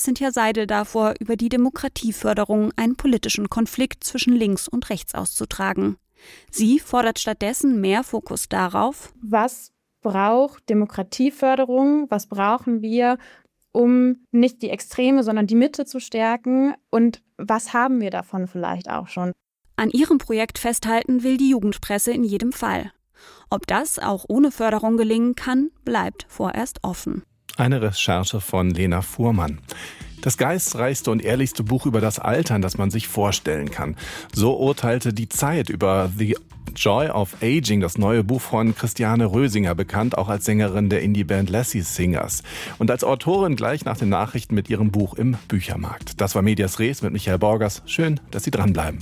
Cynthia Seidel davor, über die Demokratieförderung einen politischen Konflikt zwischen links und rechts auszutragen. Sie fordert stattdessen mehr Fokus darauf: Was braucht Demokratieförderung? Was brauchen wir, um nicht die Extreme, sondern die Mitte zu stärken? Und was haben wir davon vielleicht auch schon? An ihrem Projekt festhalten will die Jugendpresse in jedem Fall. Ob das auch ohne Förderung gelingen kann, bleibt vorerst offen. Eine Recherche von Lena Fuhrmann. Das geistreichste und ehrlichste Buch über das Altern, das man sich vorstellen kann. So urteilte die Zeit über The Joy of Aging, das neue Buch von Christiane Rösinger, bekannt auch als Sängerin der Indie-Band Lassie Singers. Und als Autorin gleich nach den Nachrichten mit ihrem Buch im Büchermarkt. Das war Medias Res mit Michael Borgers. Schön, dass Sie dranbleiben.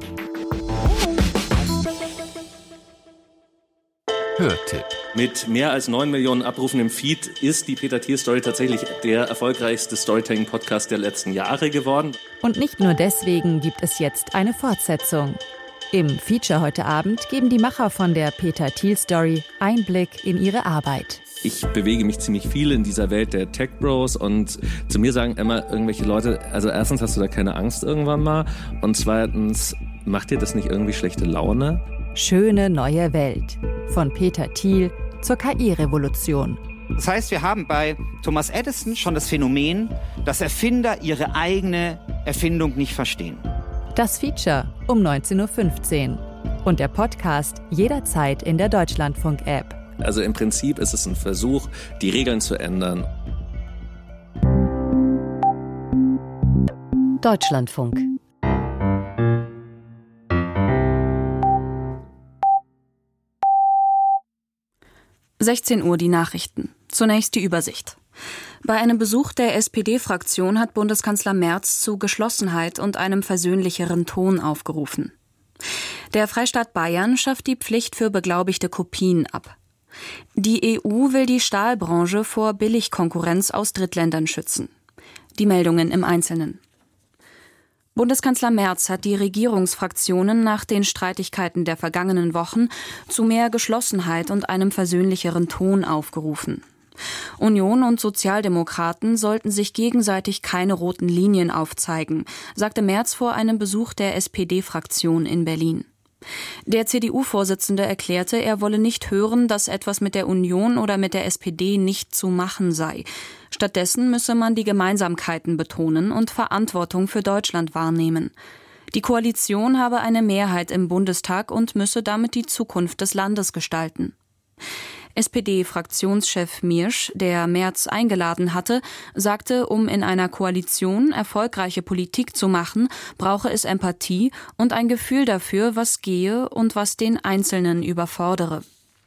Hörtipp. Mit mehr als 9 Millionen Abrufen im Feed ist die Peter Thiel Story tatsächlich der erfolgreichste Storytelling-Podcast der letzten Jahre geworden. Und nicht nur deswegen gibt es jetzt eine Fortsetzung. Im Feature heute Abend geben die Macher von der Peter Thiel Story Einblick in ihre Arbeit. Ich bewege mich ziemlich viel in dieser Welt der Tech-Bros und zu mir sagen immer irgendwelche Leute, also erstens hast du da keine Angst irgendwann mal und zweitens macht dir das nicht irgendwie schlechte Laune? Schöne neue Welt. Von Peter Thiel zur KI-Revolution. Das heißt, wir haben bei Thomas Edison schon das Phänomen, dass Erfinder ihre eigene Erfindung nicht verstehen. Das Feature um 19.15 Uhr. Und der Podcast jederzeit in der Deutschlandfunk-App. Also im Prinzip ist es ein Versuch, die Regeln zu ändern. Deutschlandfunk. Uhr die Nachrichten. Zunächst die Übersicht. Bei einem Besuch der SPD-Fraktion hat Bundeskanzler Merz zu Geschlossenheit und einem versöhnlicheren Ton aufgerufen. Der Freistaat Bayern schafft die Pflicht für beglaubigte Kopien ab. Die EU will die Stahlbranche vor Billigkonkurrenz aus Drittländern schützen. Die Meldungen im Einzelnen. Bundeskanzler Merz hat die Regierungsfraktionen nach den Streitigkeiten der vergangenen Wochen zu mehr Geschlossenheit und einem versöhnlicheren Ton aufgerufen. Union und Sozialdemokraten sollten sich gegenseitig keine roten Linien aufzeigen, sagte Merz vor einem Besuch der SPD-Fraktion in Berlin. Der CDU-Vorsitzende erklärte, er wolle nicht hören, dass etwas mit der Union oder mit der SPD nicht zu machen sei. Stattdessen müsse man die Gemeinsamkeiten betonen und Verantwortung für Deutschland wahrnehmen. Die Koalition habe eine Mehrheit im Bundestag und müsse damit die Zukunft des Landes gestalten. SPD-Fraktionschef Miersch, der Merz eingeladen hatte, sagte, um in einer Koalition erfolgreiche Politik zu machen, brauche es Empathie und ein Gefühl dafür, was gehe und was den Einzelnen überfordere.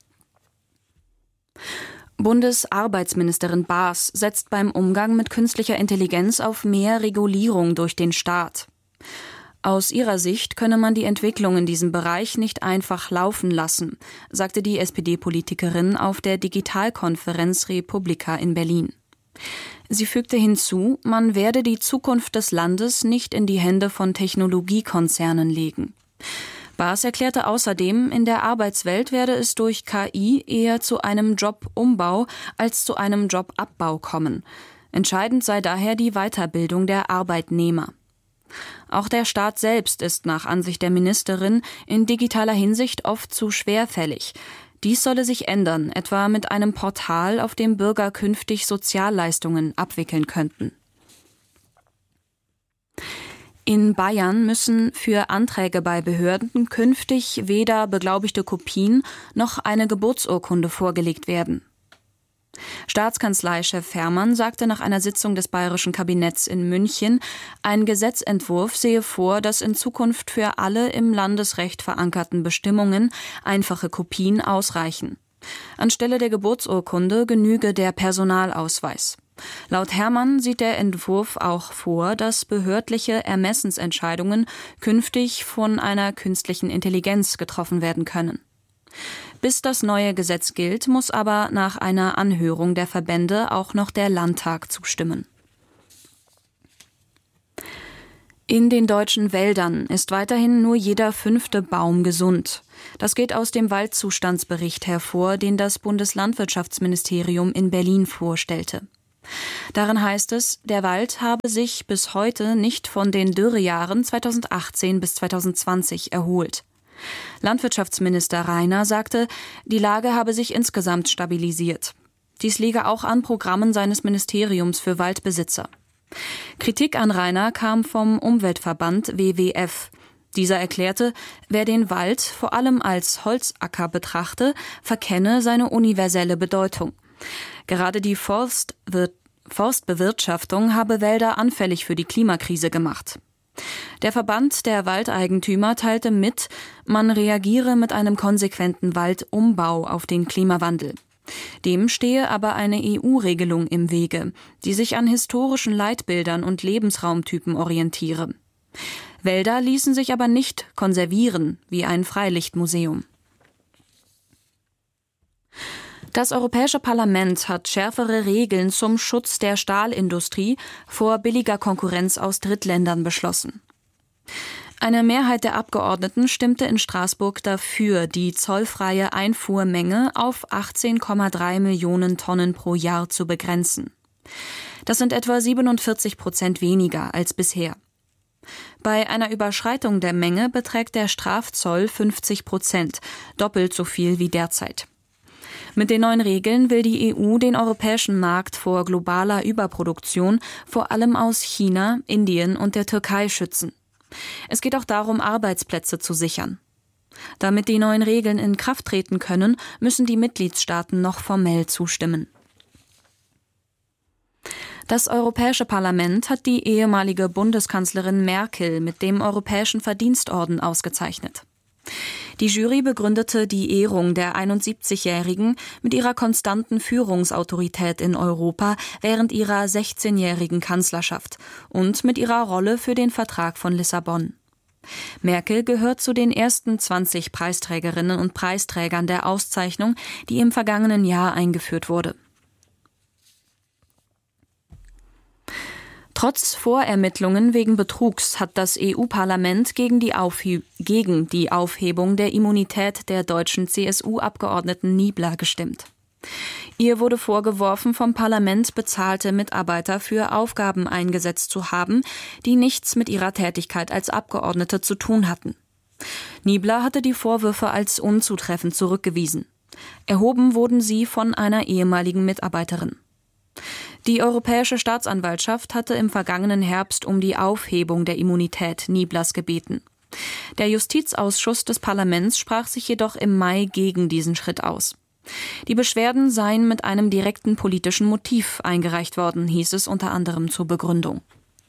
Bundesarbeitsministerin Baas setzt beim Umgang mit künstlicher Intelligenz auf mehr Regulierung durch den Staat. Aus ihrer Sicht könne man die Entwicklung in diesem Bereich nicht einfach laufen lassen, sagte die SPD-Politikerin auf der Digitalkonferenz Republika in Berlin. Sie fügte hinzu, man werde die Zukunft des Landes nicht in die Hände von Technologiekonzernen legen. Baas erklärte außerdem, in der Arbeitswelt werde es durch KI eher zu einem Jobumbau als zu einem Jobabbau kommen. Entscheidend sei daher die Weiterbildung der Arbeitnehmer. Auch der Staat selbst ist nach Ansicht der Ministerin in digitaler Hinsicht oft zu schwerfällig. Dies solle sich ändern, etwa mit einem Portal, auf dem Bürger künftig Sozialleistungen abwickeln könnten. In Bayern müssen für Anträge bei Behörden künftig weder beglaubigte Kopien noch eine Geburtsurkunde vorgelegt werden. Staatskanzleichef Herrmann sagte nach einer Sitzung des bayerischen Kabinetts in München, ein Gesetzentwurf sehe vor, dass in Zukunft für alle im Landesrecht verankerten Bestimmungen einfache Kopien ausreichen. Anstelle der Geburtsurkunde genüge der Personalausweis. Laut Herrmann sieht der Entwurf auch vor, dass behördliche Ermessensentscheidungen künftig von einer künstlichen Intelligenz getroffen werden können. Bis das neue Gesetz gilt, muss aber nach einer Anhörung der Verbände auch noch der Landtag zustimmen. In den deutschen Wäldern ist weiterhin nur jeder 5. Baum gesund. Das geht aus dem Waldzustandsbericht hervor, den das Bundeslandwirtschaftsministerium in Berlin vorstellte. Darin heißt es, der Wald habe sich bis heute nicht von den Dürrejahren 2018 bis 2020 erholt. Landwirtschaftsminister Rainer sagte, die Lage habe sich insgesamt stabilisiert. Dies liege auch an Programmen seines Ministeriums für Waldbesitzer. Kritik an Rainer kam vom Umweltverband WWF. Dieser erklärte, wer den Wald vor allem als Holzacker betrachte, verkenne seine universelle Bedeutung. Gerade die Forstbewirtschaftung habe Wälder anfällig für die Klimakrise gemacht. Der Verband der Waldeigentümer teilte mit, man reagiere mit einem konsequenten Waldumbau auf den Klimawandel. Dem stehe aber eine EU-Regelung im Wege, die sich an historischen Leitbildern und Lebensraumtypen orientiere. Wälder ließen sich aber nicht konservieren wie ein Freilichtmuseum. Das Europäische Parlament hat schärfere Regeln zum Schutz der Stahlindustrie vor billiger Konkurrenz aus Drittländern beschlossen. Eine Mehrheit der Abgeordneten stimmte in Straßburg dafür, die zollfreie Einfuhrmenge auf 18,3 Millionen Tonnen pro Jahr zu begrenzen. Das sind etwa 47% weniger als bisher. Bei einer Überschreitung der Menge beträgt der Strafzoll 50%, doppelt so viel wie derzeit. Mit den neuen Regeln will die EU den europäischen Markt vor globaler Überproduktion, vor allem aus China, Indien und der Türkei schützen. Es geht auch darum, Arbeitsplätze zu sichern. Damit die neuen Regeln in Kraft treten können, müssen die Mitgliedstaaten noch formell zustimmen. Das Europäische Parlament hat die ehemalige Bundeskanzlerin Merkel mit dem Europäischen Verdienstorden ausgezeichnet. Die Jury begründete die Ehrung der 71-Jährigen mit ihrer konstanten Führungsautorität in Europa während ihrer 16-jährigen Kanzlerschaft und mit ihrer Rolle für den Vertrag von Lissabon. Merkel gehört zu den ersten 20 Preisträgerinnen und Preisträgern der Auszeichnung, die im vergangenen Jahr eingeführt wurde. Trotz Vorermittlungen wegen Betrugs hat das EU-Parlament gegen die Aufhebung der Immunität der deutschen CSU-Abgeordneten Niebler gestimmt. Ihr wurde vorgeworfen, vom Parlament bezahlte Mitarbeiter für Aufgaben eingesetzt zu haben, die nichts mit ihrer Tätigkeit als Abgeordnete zu tun hatten. Niebler hatte die Vorwürfe als unzutreffend zurückgewiesen. Erhoben wurden sie von einer ehemaligen Mitarbeiterin. Die Europäische Staatsanwaltschaft hatte im vergangenen Herbst um die Aufhebung der Immunität Nieblers gebeten. Der Justizausschuss des Parlaments sprach sich jedoch im Mai gegen diesen Schritt aus. Die Beschwerden seien mit einem direkten politischen Motiv eingereicht worden, hieß es unter anderem zur Begründung.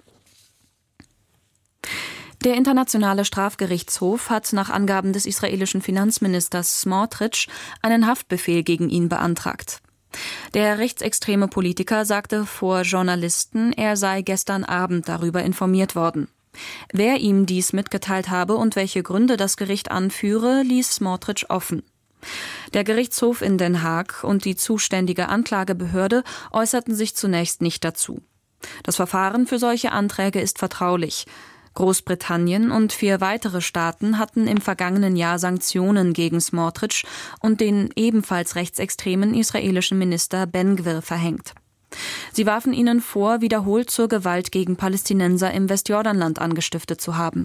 Der Internationale Strafgerichtshof hat nach Angaben des israelischen Finanzministers Smotrich einen Haftbefehl gegen ihn beantragt. Der rechtsextreme Politiker sagte vor Journalisten, er sei gestern Abend darüber informiert worden. Wer ihm dies mitgeteilt habe und welche Gründe das Gericht anführe, ließ Smotrich offen. Der Gerichtshof in Den Haag und die zuständige Anklagebehörde äußerten sich zunächst nicht dazu. Das Verfahren für solche Anträge ist vertraulich. Großbritannien und 4 weitere Staaten hatten im vergangenen Jahr Sanktionen gegen Smotrich und den ebenfalls rechtsextremen israelischen Minister Ben-Gvir verhängt. Sie warfen ihnen vor, wiederholt zur Gewalt gegen Palästinenser im Westjordanland angestiftet zu haben.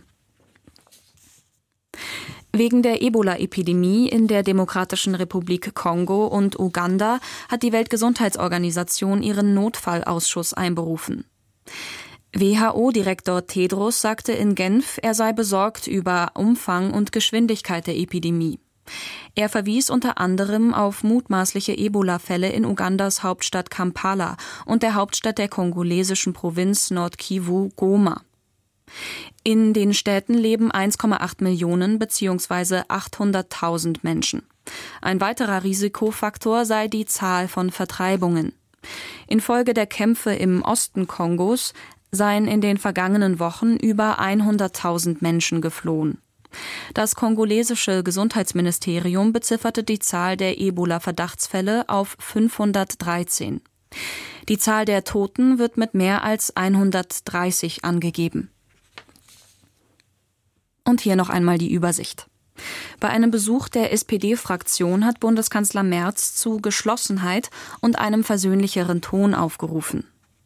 Wegen der Ebola-Epidemie in der Demokratischen Republik Kongo und Uganda hat die Weltgesundheitsorganisation ihren Notfallausschuss einberufen. WHO-Direktor Tedros sagte in Genf, er sei besorgt über Umfang und Geschwindigkeit der Epidemie. Er verwies unter anderem auf mutmaßliche Ebola-Fälle in Ugandas Hauptstadt Kampala und der Hauptstadt der kongolesischen Provinz Nord-Kivu, Goma. In den Städten leben 1,8 Millionen bzw. 800.000 Menschen. Ein weiterer Risikofaktor sei die Zahl von Vertreibungen. Infolge der Kämpfe im Osten Kongos seien in den vergangenen Wochen über 100.000 Menschen geflohen. Das kongolesische Gesundheitsministerium bezifferte die Zahl der Ebola-Verdachtsfälle auf 513. Die Zahl der Toten wird mit mehr als 130 angegeben. Und hier noch einmal die Übersicht. Bei einem Besuch der SPD-Fraktion hat Bundeskanzler Merz zu Geschlossenheit und einem versöhnlicheren Ton aufgerufen.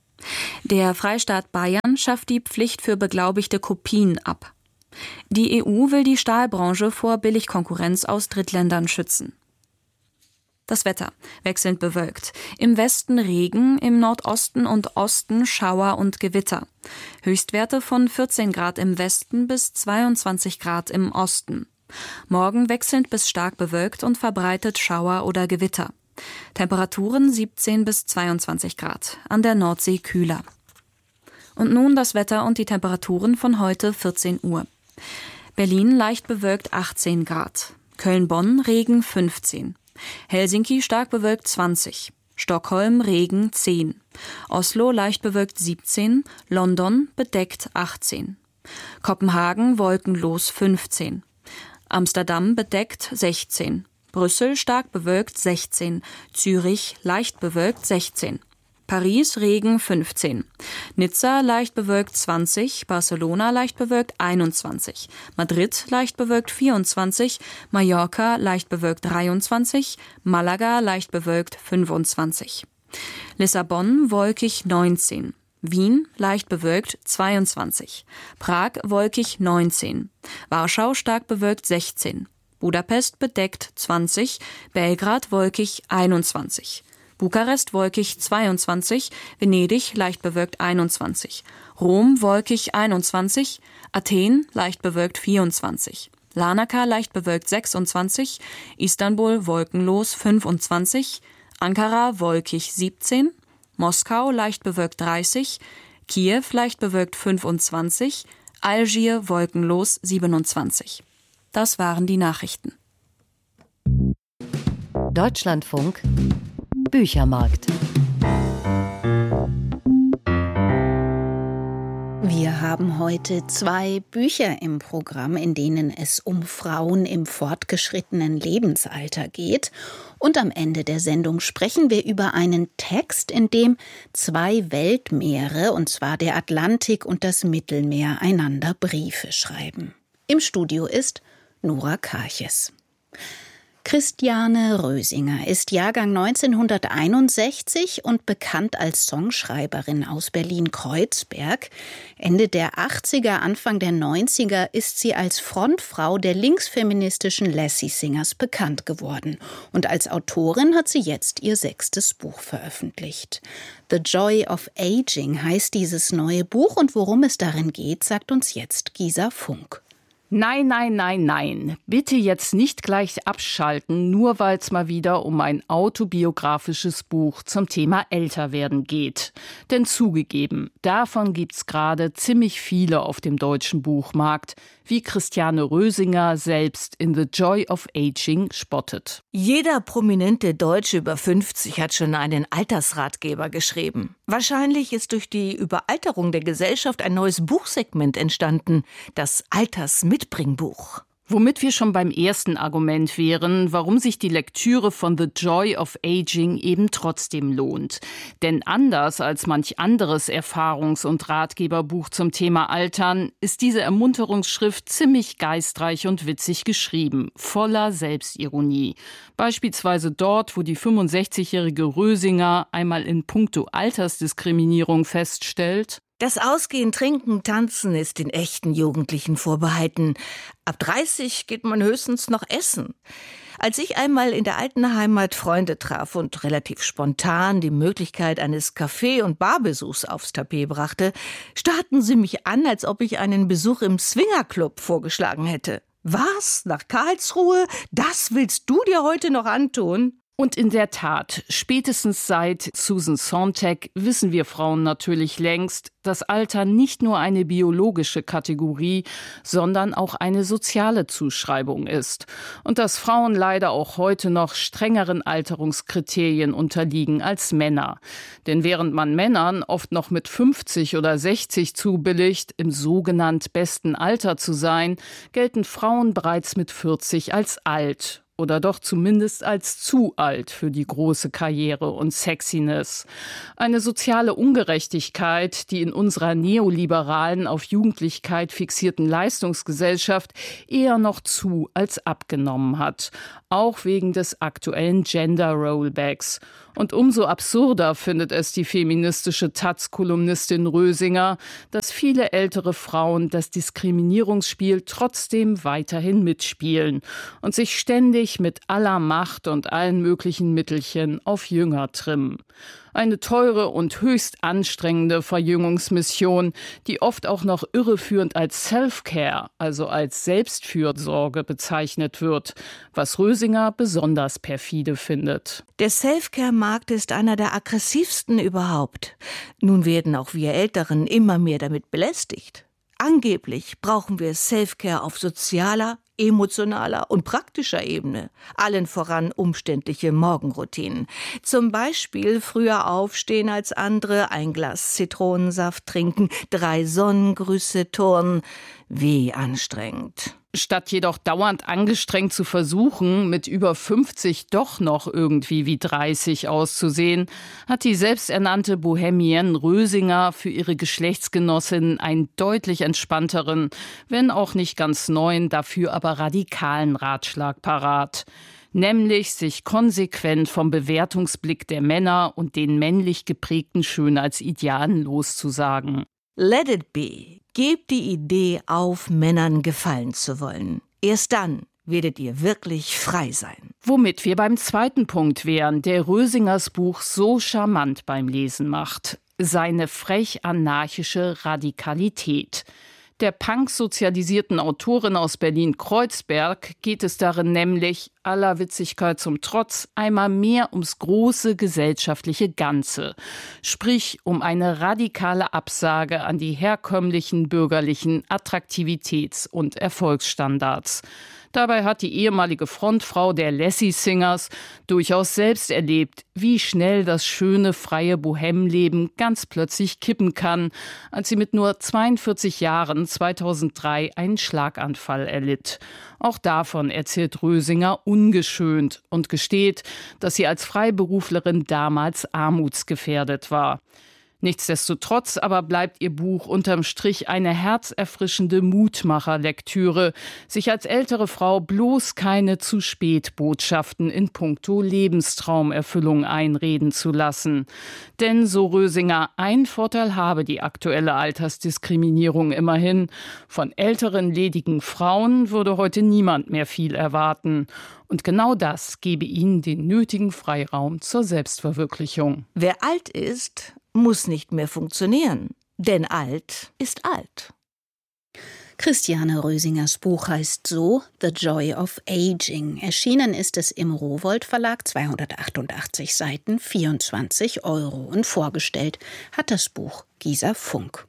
Der Freistaat Bayern schafft die Pflicht für beglaubigte Kopien ab. Die EU will die Stahlbranche vor Billigkonkurrenz aus Drittländern schützen. Das Wetter: wechselnd bewölkt. Im Westen Regen, im Nordosten und Osten Schauer und Gewitter. Höchstwerte von 14 Grad im Westen bis 22 Grad im Osten. Morgen wechselnd bis stark bewölkt und verbreitet Schauer oder Gewitter. Temperaturen 17 bis 22 Grad, an der Nordsee kühler. Und nun das Wetter und die Temperaturen von heute 14 Uhr. Berlin leicht bewölkt 18 Grad. Köln-Bonn Regen 15. Helsinki stark bewölkt 20. Stockholm Regen 10. Oslo leicht bewölkt 17. London bedeckt 18. Kopenhagen wolkenlos 15. Amsterdam bedeckt 16. Brüssel stark bewölkt 16. Zürich leicht bewölkt 16. Paris Regen 15. Nizza leicht bewölkt 20. Barcelona leicht bewölkt 21. Madrid leicht bewölkt 24. Mallorca leicht bewölkt 23. Malaga leicht bewölkt 25. Lissabon wolkig 19. Wien leicht bewölkt 22. Prag wolkig 19. Warschau stark bewölkt 16. Budapest bedeckt 20. Belgrad wolkig 21. Bukarest wolkig 22. Venedig leicht bewölkt 21. Rom wolkig 21. Athen leicht bewölkt 24. Larnaca leicht bewölkt 26. Istanbul wolkenlos 25. Ankara wolkig 17. Moskau leicht bewölkt 30. Kiew leicht bewölkt 25. Algier wolkenlos 27. Das waren die Nachrichten. Deutschlandfunk Büchermarkt. Wir haben heute 2 Bücher im Programm, in denen es um Frauen im fortgeschrittenen Lebensalter geht. Und am Ende der Sendung sprechen wir über einen Text, in dem 2 Weltmeere, und zwar der Atlantik und das Mittelmeer, einander Briefe schreiben. Im Studio ist Nora Karches. Christiane Rösinger ist Jahrgang 1961 und bekannt als Songschreiberin aus Berlin-Kreuzberg. Ende der 80er, Anfang der 90er ist sie als Frontfrau der linksfeministischen Lassie Singers bekannt geworden. Und als Autorin hat sie jetzt ihr 6. Buch veröffentlicht. The Joy of Aging heißt dieses neue Buch, und worum es darin geht, sagt uns jetzt Gisa Funk. Nein, nein, nein, nein. Bitte jetzt nicht gleich abschalten, nur weil es mal wieder um ein autobiografisches Buch zum Thema Älterwerden geht. Denn zugegeben, davon gibt's gerade ziemlich viele auf dem deutschen Buchmarkt, wie Christiane Rösinger selbst in The Joy of Aging spottet. Jeder prominente Deutsche über 50 hat schon einen Altersratgeber geschrieben. Wahrscheinlich ist durch die Überalterung der Gesellschaft ein neues Buchsegment entstanden, das Altersmitbringbuch. Womit wir schon beim ersten Argument wären, warum sich die Lektüre von The Joy of Aging eben trotzdem lohnt. Denn anders als manch anderes Erfahrungs- und Ratgeberbuch zum Thema Altern ist diese Ermunterungsschrift ziemlich geistreich und witzig geschrieben, voller Selbstironie. Beispielsweise dort, wo die 65-jährige Rösinger einmal in puncto Altersdiskriminierung feststellt: Das Ausgehen, Trinken, Tanzen ist den echten Jugendlichen vorbehalten. Ab 30 geht man höchstens noch essen. Als ich einmal in der alten Heimat Freunde traf und relativ spontan die Möglichkeit eines Café- und Barbesuchs aufs Tapet brachte, starrten sie mich an, als ob ich einen Besuch im Swingerclub vorgeschlagen hätte. Was? Nach Karlsruhe? Das willst du dir heute noch antun? Und in der Tat, spätestens seit Susan Sontag wissen wir Frauen natürlich längst, dass Alter nicht nur eine biologische Kategorie, sondern auch eine soziale Zuschreibung ist. Und dass Frauen leider auch heute noch strengeren Alterungskriterien unterliegen als Männer. Denn während man Männern oft noch mit 50 oder 60 zubilligt, im sogenannt besten Alter zu sein, gelten Frauen bereits mit 40 als alt. Oder doch zumindest als zu alt für die große Karriere und Sexiness. Eine soziale Ungerechtigkeit, die in unserer neoliberalen, auf Jugendlichkeit fixierten Leistungsgesellschaft eher noch zu als abgenommen hat. Auch wegen des aktuellen Gender-Rollbacks. Und umso absurder findet es die feministische Taz-Kolumnistin Rösinger, dass viele ältere Frauen das Diskriminierungsspiel trotzdem weiterhin mitspielen und sich ständig mit aller Macht und allen möglichen Mittelchen auf Jünger trimmen. Eine teure und höchst anstrengende Verjüngungsmission, die oft auch noch irreführend als Self-Care, also als Selbstfürsorge bezeichnet wird, was Rösinger besonders perfide findet. Der Self-Care-Markt ist einer der aggressivsten überhaupt. Nun werden auch wir Älteren immer mehr damit belästigt. Angeblich brauchen wir Self-Care auf sozialer, emotionaler und praktischer Ebene. Allen voran umständliche Morgenroutinen. Zum Beispiel früher aufstehen als andere, ein Glas Zitronensaft trinken, 3 Sonnengrüße turnen. Wie anstrengend. Statt jedoch dauernd angestrengt zu versuchen, mit über 50 doch noch irgendwie wie 30 auszusehen, hat die selbsternannte Bohemienne Rösinger für ihre Geschlechtsgenossinnen einen deutlich entspannteren, wenn auch nicht ganz neuen, dafür aber radikalen Ratschlag parat. Nämlich sich konsequent vom Bewertungsblick der Männer und den männlich geprägten Schönheitsidealen loszusagen. Let it be. Gebt die Idee auf, Männern gefallen zu wollen. Erst dann werdet ihr wirklich frei sein. Womit wir beim zweiten Punkt wären, der Rösingers Buch so charmant beim Lesen macht. Seine frech-anarchische Radikalität. Der punk-sozialisierten Autorin aus Berlin-Kreuzberg geht es darin nämlich, aller Witzigkeit zum Trotz, einmal mehr ums große gesellschaftliche Ganze. Sprich, um eine radikale Absage an die herkömmlichen bürgerlichen Attraktivitäts- und Erfolgsstandards. Dabei hat die ehemalige Frontfrau der Lassie Singers durchaus selbst erlebt, wie schnell das schöne, freie Bohemleben ganz plötzlich kippen kann, als sie mit nur 42 Jahren 2003 einen Schlaganfall erlitt. Auch davon erzählt Rösinger ungeschönt und gesteht, dass sie als Freiberuflerin damals armutsgefährdet war. Nichtsdestotrotz aber bleibt ihr Buch unterm Strich eine herzerfrischende Mutmacherlektüre, sich als ältere Frau bloß keine zu spät Botschaften in puncto Lebenstraumerfüllung einreden zu lassen. Denn, so Rösinger, ein Vorteil habe die aktuelle Altersdiskriminierung immerhin. Von älteren, ledigen Frauen würde heute niemand mehr viel erwarten. Und genau das gebe ihnen den nötigen Freiraum zur Selbstverwirklichung. Wer alt ist, muss nicht mehr funktionieren, denn alt ist alt. Christiane Rösingers Buch heißt so The Joy of Aging. Erschienen ist es im Rowohlt Verlag, 288 Seiten, 24 €. Und vorgestellt hat das Buch Gisa Funk.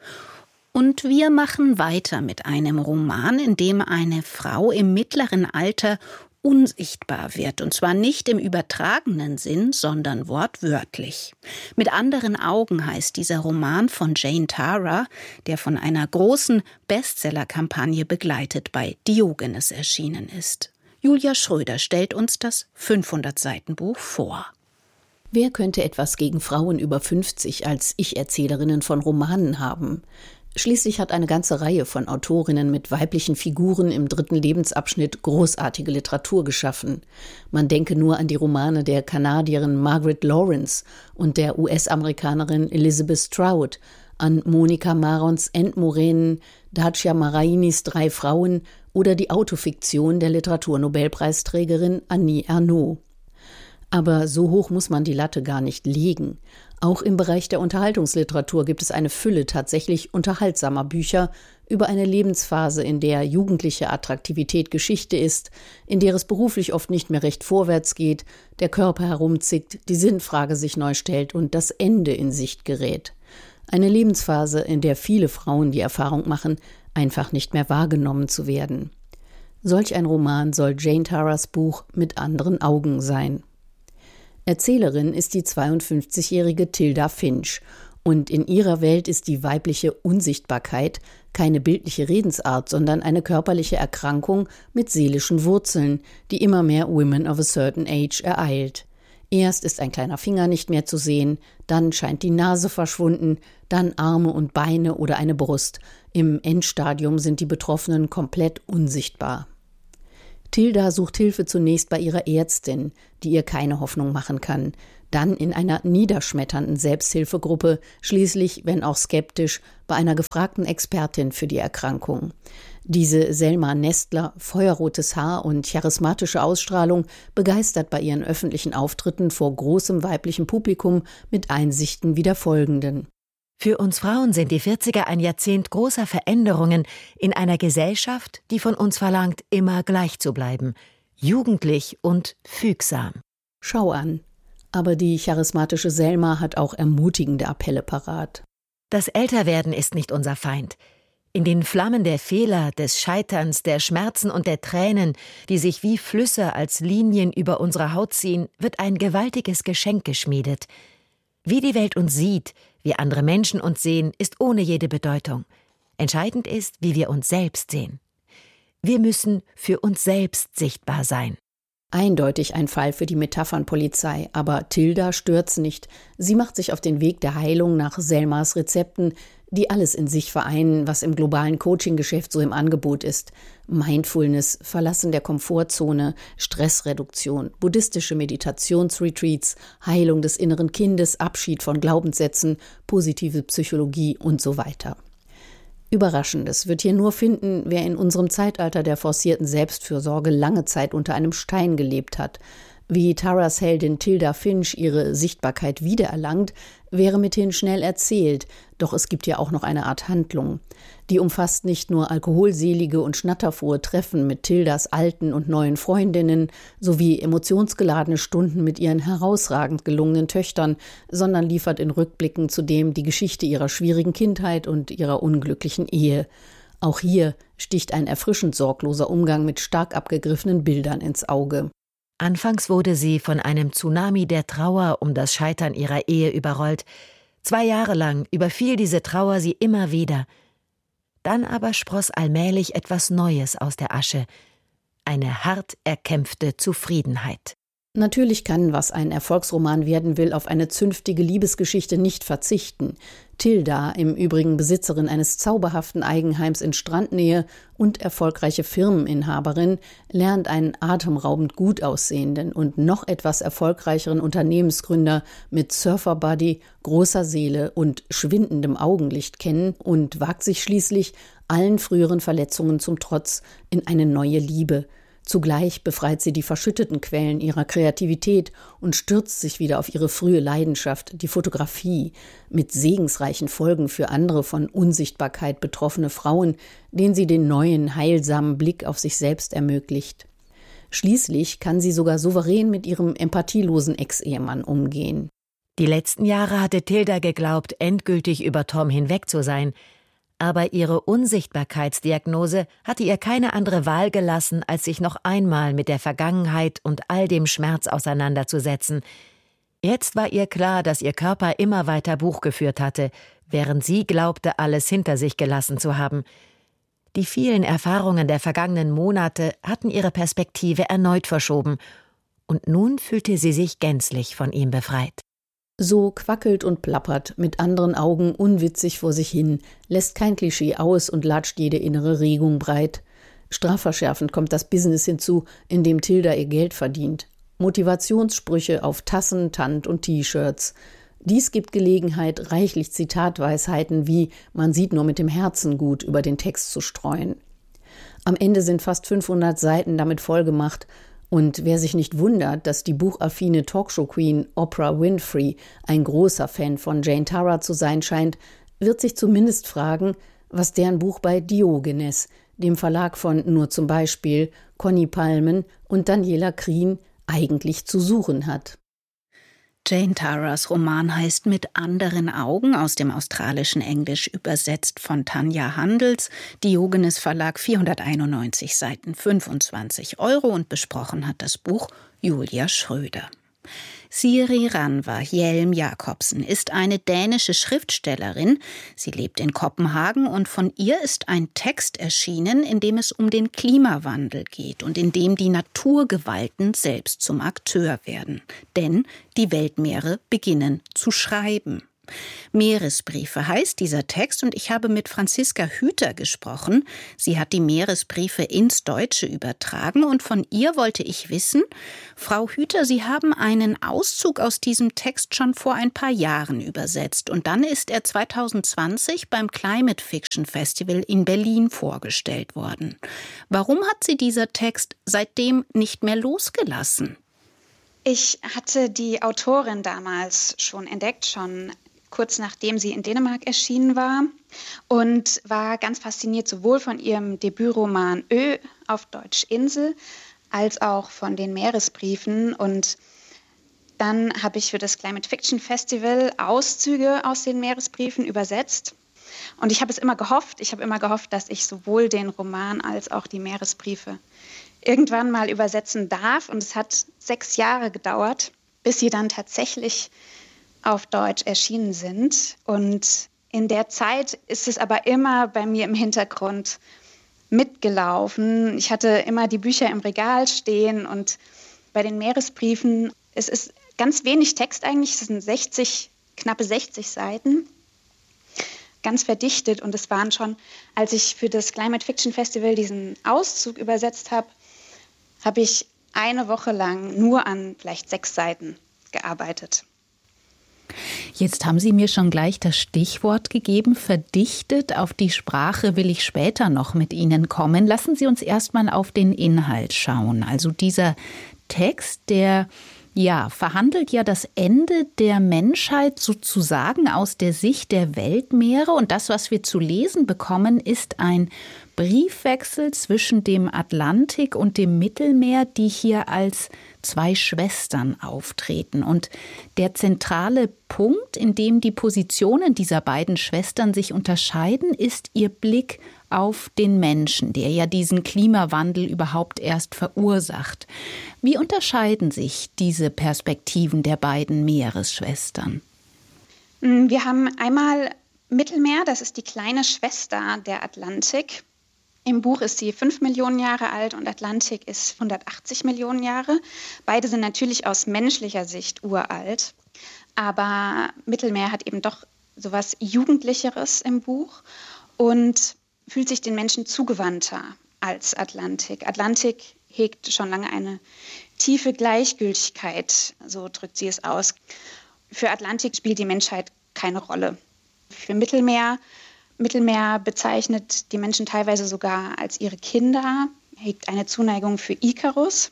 Und wir machen weiter mit einem Roman, in dem eine Frau im mittleren Alter unsichtbar wird, und zwar nicht im übertragenen Sinn, sondern wortwörtlich. Mit anderen Augen heißt dieser Roman von Jane Tara, der von einer großen Bestsellerkampagne begleitet bei Diogenes erschienen ist. Julia Schröder stellt uns das 500-Seiten-Buch vor. Wer könnte etwas gegen Frauen über 50 als Ich-Erzählerinnen von Romanen haben? Schließlich hat eine ganze Reihe von Autorinnen mit weiblichen Figuren im 3. Lebensabschnitt großartige Literatur geschaffen. Man denke nur an die Romane der Kanadierin Margaret Lawrence und der US-Amerikanerin Elizabeth Strout, an Monika Marons Endmoränen, Dacia Marainis 3 Frauen oder die Autofiktion der Literaturnobelpreisträgerin Annie Ernaux. Aber so hoch muss man die Latte gar nicht legen. Auch im Bereich der Unterhaltungsliteratur gibt es eine Fülle tatsächlich unterhaltsamer Bücher über eine Lebensphase, in der jugendliche Attraktivität Geschichte ist, in der es beruflich oft nicht mehr recht vorwärts geht, der Körper herumzickt, die Sinnfrage sich neu stellt und das Ende in Sicht gerät. Eine Lebensphase, in der viele Frauen die Erfahrung machen, einfach nicht mehr wahrgenommen zu werden. Solch ein Roman soll Jane Taras Buch Mit anderen Augen sein. Erzählerin ist die 52-jährige Tilda Finch Und in ihrer Welt ist die weibliche Unsichtbarkeit keine bildliche Redensart, sondern eine körperliche Erkrankung mit seelischen Wurzeln, die immer mehr Women of a certain age ereilt. Erst ist ein kleiner Finger nicht mehr zu sehen, dann scheint die Nase verschwunden, dann Arme und Beine oder eine Brust. Im Endstadium sind die Betroffenen komplett unsichtbar. Tilda sucht Hilfe zunächst bei ihrer Ärztin, die ihr keine Hoffnung machen kann. Dann in einer niederschmetternden Selbsthilfegruppe, schließlich, wenn auch skeptisch, bei einer gefragten Expertin für die Erkrankung. Diese Selma Nestler, feuerrotes Haar und charismatische Ausstrahlung, begeistert bei ihren öffentlichen Auftritten vor großem weiblichem Publikum mit Einsichten wie der folgenden. Für uns Frauen sind die 40er ein Jahrzehnt großer Veränderungen in einer Gesellschaft, die von uns verlangt, immer gleich zu bleiben, jugendlich und fügsam. Schau an. Aber die charismatische Selma hat auch ermutigende Appelle parat. Das Älterwerden ist nicht unser Feind. In den Flammen der Fehler, des Scheiterns, der Schmerzen und der Tränen, die sich wie Flüsse als Linien über unsere Haut ziehen, wird ein gewaltiges Geschenk geschmiedet. Wie die Welt uns sieht, wie andere Menschen uns sehen, ist ohne jede Bedeutung. Entscheidend ist, wie wir uns selbst sehen. Wir müssen für uns selbst sichtbar sein. Eindeutig ein Fall für die Metaphernpolizei, aber Tilda stört's nicht. Sie macht sich auf den Weg der Heilung nach Selmas Rezepten, die alles in sich vereinen, was im globalen Coaching-Geschäft so im Angebot ist. Mindfulness, Verlassen der Komfortzone, Stressreduktion, buddhistische Meditationsretreats, Heilung des inneren Kindes, Abschied von Glaubenssätzen, positive Psychologie und so weiter. Überraschendes wird hier nur finden, wer in unserem Zeitalter der forcierten Selbstfürsorge lange Zeit unter einem Stein gelebt hat. Wie Taras Heldin Tilda Finch ihre Sichtbarkeit wiedererlangt, wäre mithin schnell erzählt, doch es gibt ja auch noch eine Art Handlung. Die umfasst nicht nur alkoholselige und schnatterfrohe Treffen mit Tildas alten und neuen Freundinnen sowie emotionsgeladene Stunden mit ihren herausragend gelungenen Töchtern, sondern liefert in Rückblicken zudem die Geschichte ihrer schwierigen Kindheit und ihrer unglücklichen Ehe. Auch hier sticht ein erfrischend sorgloser Umgang mit stark abgegriffenen Bildern ins Auge. Anfangs wurde sie von einem Tsunami der Trauer um das Scheitern ihrer Ehe überrollt. 2 Jahre lang überfiel diese Trauer sie immer wieder. Dann aber spross allmählich etwas Neues aus der Asche. Eine hart erkämpfte Zufriedenheit. Natürlich kann, was ein Erfolgsroman werden will, auf eine zünftige Liebesgeschichte nicht verzichten. Tilda, im Übrigen Besitzerin eines zauberhaften Eigenheims in Strandnähe und erfolgreiche Firmeninhaberin, lernt einen atemraubend gut aussehenden und noch etwas erfolgreicheren Unternehmensgründer mit Surferbody, großer Seele und schwindendem Augenlicht kennen und wagt sich schließlich, allen früheren Verletzungen zum Trotz, in eine neue Liebe. Zugleich befreit sie die verschütteten Quellen ihrer Kreativität und stürzt sich wieder auf ihre frühe Leidenschaft, die Fotografie, mit segensreichen Folgen für andere von Unsichtbarkeit betroffene Frauen, denen sie den neuen, heilsamen Blick auf sich selbst ermöglicht. Schließlich kann sie sogar souverän mit ihrem empathielosen Ex-Ehemann umgehen. Die letzten Jahre hatte Tilda geglaubt, endgültig über Tom hinweg zu sein. Aber ihre Unsichtbarkeitsdiagnose hatte ihr keine andere Wahl gelassen, als sich noch einmal mit der Vergangenheit und all dem Schmerz auseinanderzusetzen. Jetzt war ihr klar, dass ihr Körper immer weiter Buch geführt hatte, während sie glaubte, alles hinter sich gelassen zu haben. Die vielen Erfahrungen der vergangenen Monate hatten ihre Perspektive erneut verschoben, und nun fühlte sie sich gänzlich von ihm befreit. So quackelt und plappert, mit anderen Augen unwitzig vor sich hin, lässt kein Klischee aus und latscht jede innere Regung breit. Strafverschärfend kommt das Business hinzu, in dem Tilda ihr Geld verdient. Motivationssprüche auf Tassen, Tand und T-Shirts. Dies gibt Gelegenheit, reichlich Zitatweisheiten wie „Man sieht nur mit dem Herzen gut" über den Text zu streuen. Am Ende sind fast 500 Seiten damit vollgemacht. Und wer sich nicht wundert, dass die buchaffine Talkshow-Queen Oprah Winfrey ein großer Fan von Jane Tara zu sein scheint, wird sich zumindest fragen, was deren Buch bei Diogenes, dem Verlag von nur zum Beispiel Conny Palmen und Daniela Krien, eigentlich zu suchen hat. Jane Taras Roman heißt Mit anderen Augen, aus dem australischen Englisch übersetzt von Tanja Handels, Diogenes Verlag, 491 Seiten, 25 € und besprochen hat das Buch Julia Schröder. Siri Ranva Hjelm-Jacobsen ist eine dänische Schriftstellerin. Sie lebt in Kopenhagen und von ihr ist ein Text erschienen, in dem es um den Klimawandel geht und in dem die Naturgewalten selbst zum Akteur werden. Denn die Weltmeere beginnen zu schreiben. Meeresbriefe heißt dieser Text und ich habe mit Franziska Hüter gesprochen. Sie hat die Meeresbriefe ins Deutsche übertragen und von ihr wollte ich wissen, Frau Hüter, Sie haben einen Auszug aus diesem Text schon vor ein paar Jahren übersetzt und dann ist er 2020 beim Climate Fiction Festival in Berlin vorgestellt worden. Warum hat Sie dieser Text seitdem nicht mehr losgelassen? Ich hatte die Autorin damals schon entdeckt, schon kurz nachdem sie in Dänemark erschienen war und war ganz fasziniert sowohl von ihrem Debütroman Ö, auf Deutsch Insel, als auch von den Meeresbriefen. Und dann habe ich für das Climate Fiction Festival Auszüge aus den Meeresbriefen übersetzt. Und ich habe immer gehofft, dass ich sowohl den Roman als auch die Meeresbriefe irgendwann mal übersetzen darf. Und es hat 6 Jahre gedauert, bis sie dann tatsächlich auf Deutsch erschienen sind. Und in der Zeit ist es aber immer bei mir im Hintergrund mitgelaufen. Ich hatte immer die Bücher im Regal stehen und bei den Meeresbriefen, es ist ganz wenig Text eigentlich, es sind knappe 60 Seiten, ganz verdichtet. Und es waren schon, als ich für das Climate Fiction Festival diesen Auszug übersetzt habe, habe ich eine Woche lang nur an vielleicht 6 Seiten gearbeitet. Jetzt haben Sie mir schon gleich das Stichwort gegeben, verdichtet. Auf die Sprache will ich später noch mit Ihnen kommen. Lassen Sie uns erstmal auf den Inhalt schauen. Also dieser Text, der verhandelt ja das Ende der Menschheit sozusagen aus der Sicht der Weltmeere. Und das, was wir zu lesen bekommen, ist ein Briefwechsel zwischen dem Atlantik und dem Mittelmeer, die hier als 2 Schwestern auftreten. Und der zentrale Punkt, in dem die Positionen dieser beiden Schwestern sich unterscheiden, ist ihr Blick auf den Menschen, der ja diesen Klimawandel überhaupt erst verursacht. Wie unterscheiden sich diese Perspektiven der beiden Meeresschwestern? Wir haben einmal Mittelmeer, das ist die kleine Schwester der Atlantik. Im Buch ist sie 5 Millionen Jahre alt und Atlantik ist 180 Millionen Jahre. Beide sind natürlich aus menschlicher Sicht uralt, aber Mittelmeer hat eben doch so was Jugendlicheres im Buch und fühlt sich den Menschen zugewandter als Atlantik. Atlantik hegt schon lange eine tiefe Gleichgültigkeit, so drückt sie es aus. Für Atlantik spielt die Menschheit keine Rolle. Für Mittelmeer bezeichnet die Menschen teilweise sogar als ihre Kinder, hegt eine Zuneigung für Ikarus.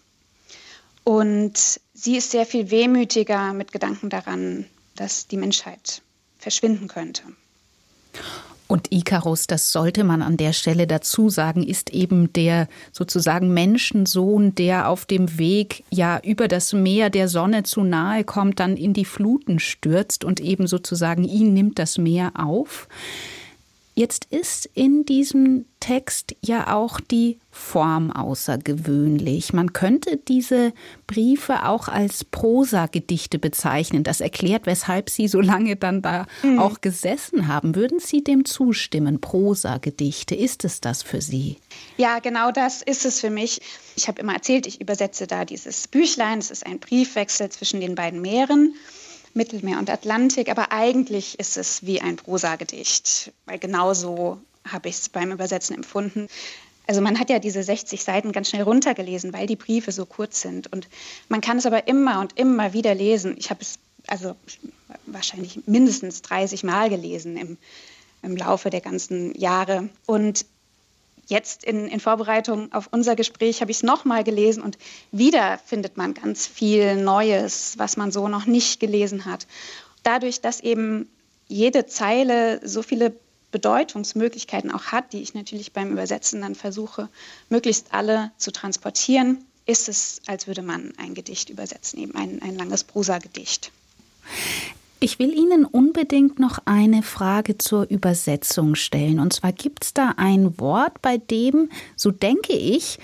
Und sie ist sehr viel wehmütiger mit Gedanken daran, dass die Menschheit verschwinden könnte. Und Ikarus, das sollte man an der Stelle dazu sagen, ist eben der sozusagen Menschensohn, der auf dem Weg über das Meer der Sonne zu nahe kommt, dann in die Fluten stürzt und eben sozusagen ihn nimmt das Meer auf. Jetzt ist in diesem Text ja auch die Form außergewöhnlich. Man könnte diese Briefe auch als Prosagedichte bezeichnen. Das erklärt, weshalb Sie so lange dann da auch gesessen haben. Würden Sie dem zustimmen? Prosagedichte, ist es das für Sie? Ja, genau das ist es für mich. Ich habe immer erzählt, ich übersetze da dieses Büchlein. Es ist ein Briefwechsel zwischen den beiden Meeren, Mittelmeer und Atlantik, aber eigentlich ist es wie ein Prosagedicht, weil genauso habe ich es beim Übersetzen empfunden. Also man hat ja diese 60 Seiten ganz schnell runtergelesen, weil die Briefe so kurz sind und man kann es aber immer und immer wieder lesen. Ich habe es wahrscheinlich mindestens 30 Mal gelesen im Laufe der ganzen Jahre und jetzt in Vorbereitung auf unser Gespräch habe ich es nochmal gelesen und wieder findet man ganz viel Neues, was man so noch nicht gelesen hat. Dadurch, dass eben jede Zeile so viele Bedeutungsmöglichkeiten auch hat, die ich natürlich beim Übersetzen dann versuche, möglichst alle zu transportieren, ist es, als würde man ein Gedicht übersetzen, eben ein langes Prosagedicht. Ich will Ihnen unbedingt noch eine Frage zur Übersetzung stellen. Und zwar gibt es da ein Wort, bei dem, so denke ich,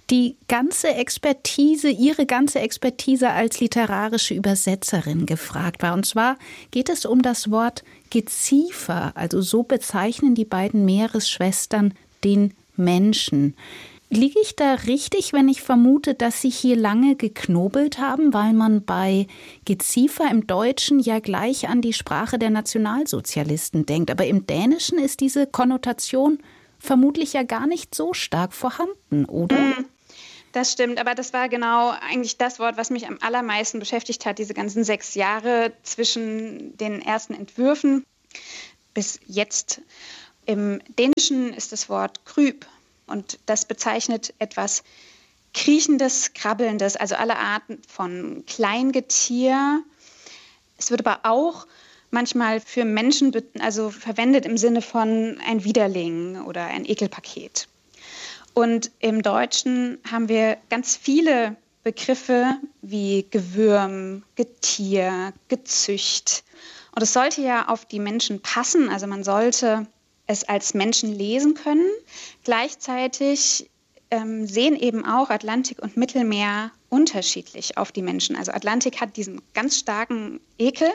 die ganze Expertise, Ihre ganze Expertise als literarische Übersetzerin gefragt war. Und zwar geht es um das Wort Geziefer. Also so bezeichnen die beiden Meeresschwestern den Menschen. Liege ich da richtig, wenn ich vermute, dass Sie hier lange geknobelt haben, weil man bei Geziefer im Deutschen ja gleich an die Sprache der Nationalsozialisten denkt. Aber im Dänischen ist diese Konnotation vermutlich ja gar nicht so stark vorhanden, oder? Das stimmt, aber das war genau eigentlich das Wort, was mich am allermeisten beschäftigt hat, diese ganzen 6 Jahre zwischen den ersten Entwürfen bis jetzt. Im Dänischen ist das Wort Kryb und das bezeichnet etwas Kriechendes, Krabbelndes, also alle Arten von Kleingetier. Es wird aber auch manchmal für Menschen verwendet im Sinne von ein Widerling oder ein Ekelpaket. Und im Deutschen haben wir ganz viele Begriffe wie Gewürm, Getier, Gezücht. Und es sollte ja auf die Menschen passen, also man sollte es als Menschen lesen können. Gleichzeitig sehen eben auch Atlantik und Mittelmeer unterschiedlich auf die Menschen. Also Atlantik hat diesen ganz starken Ekel,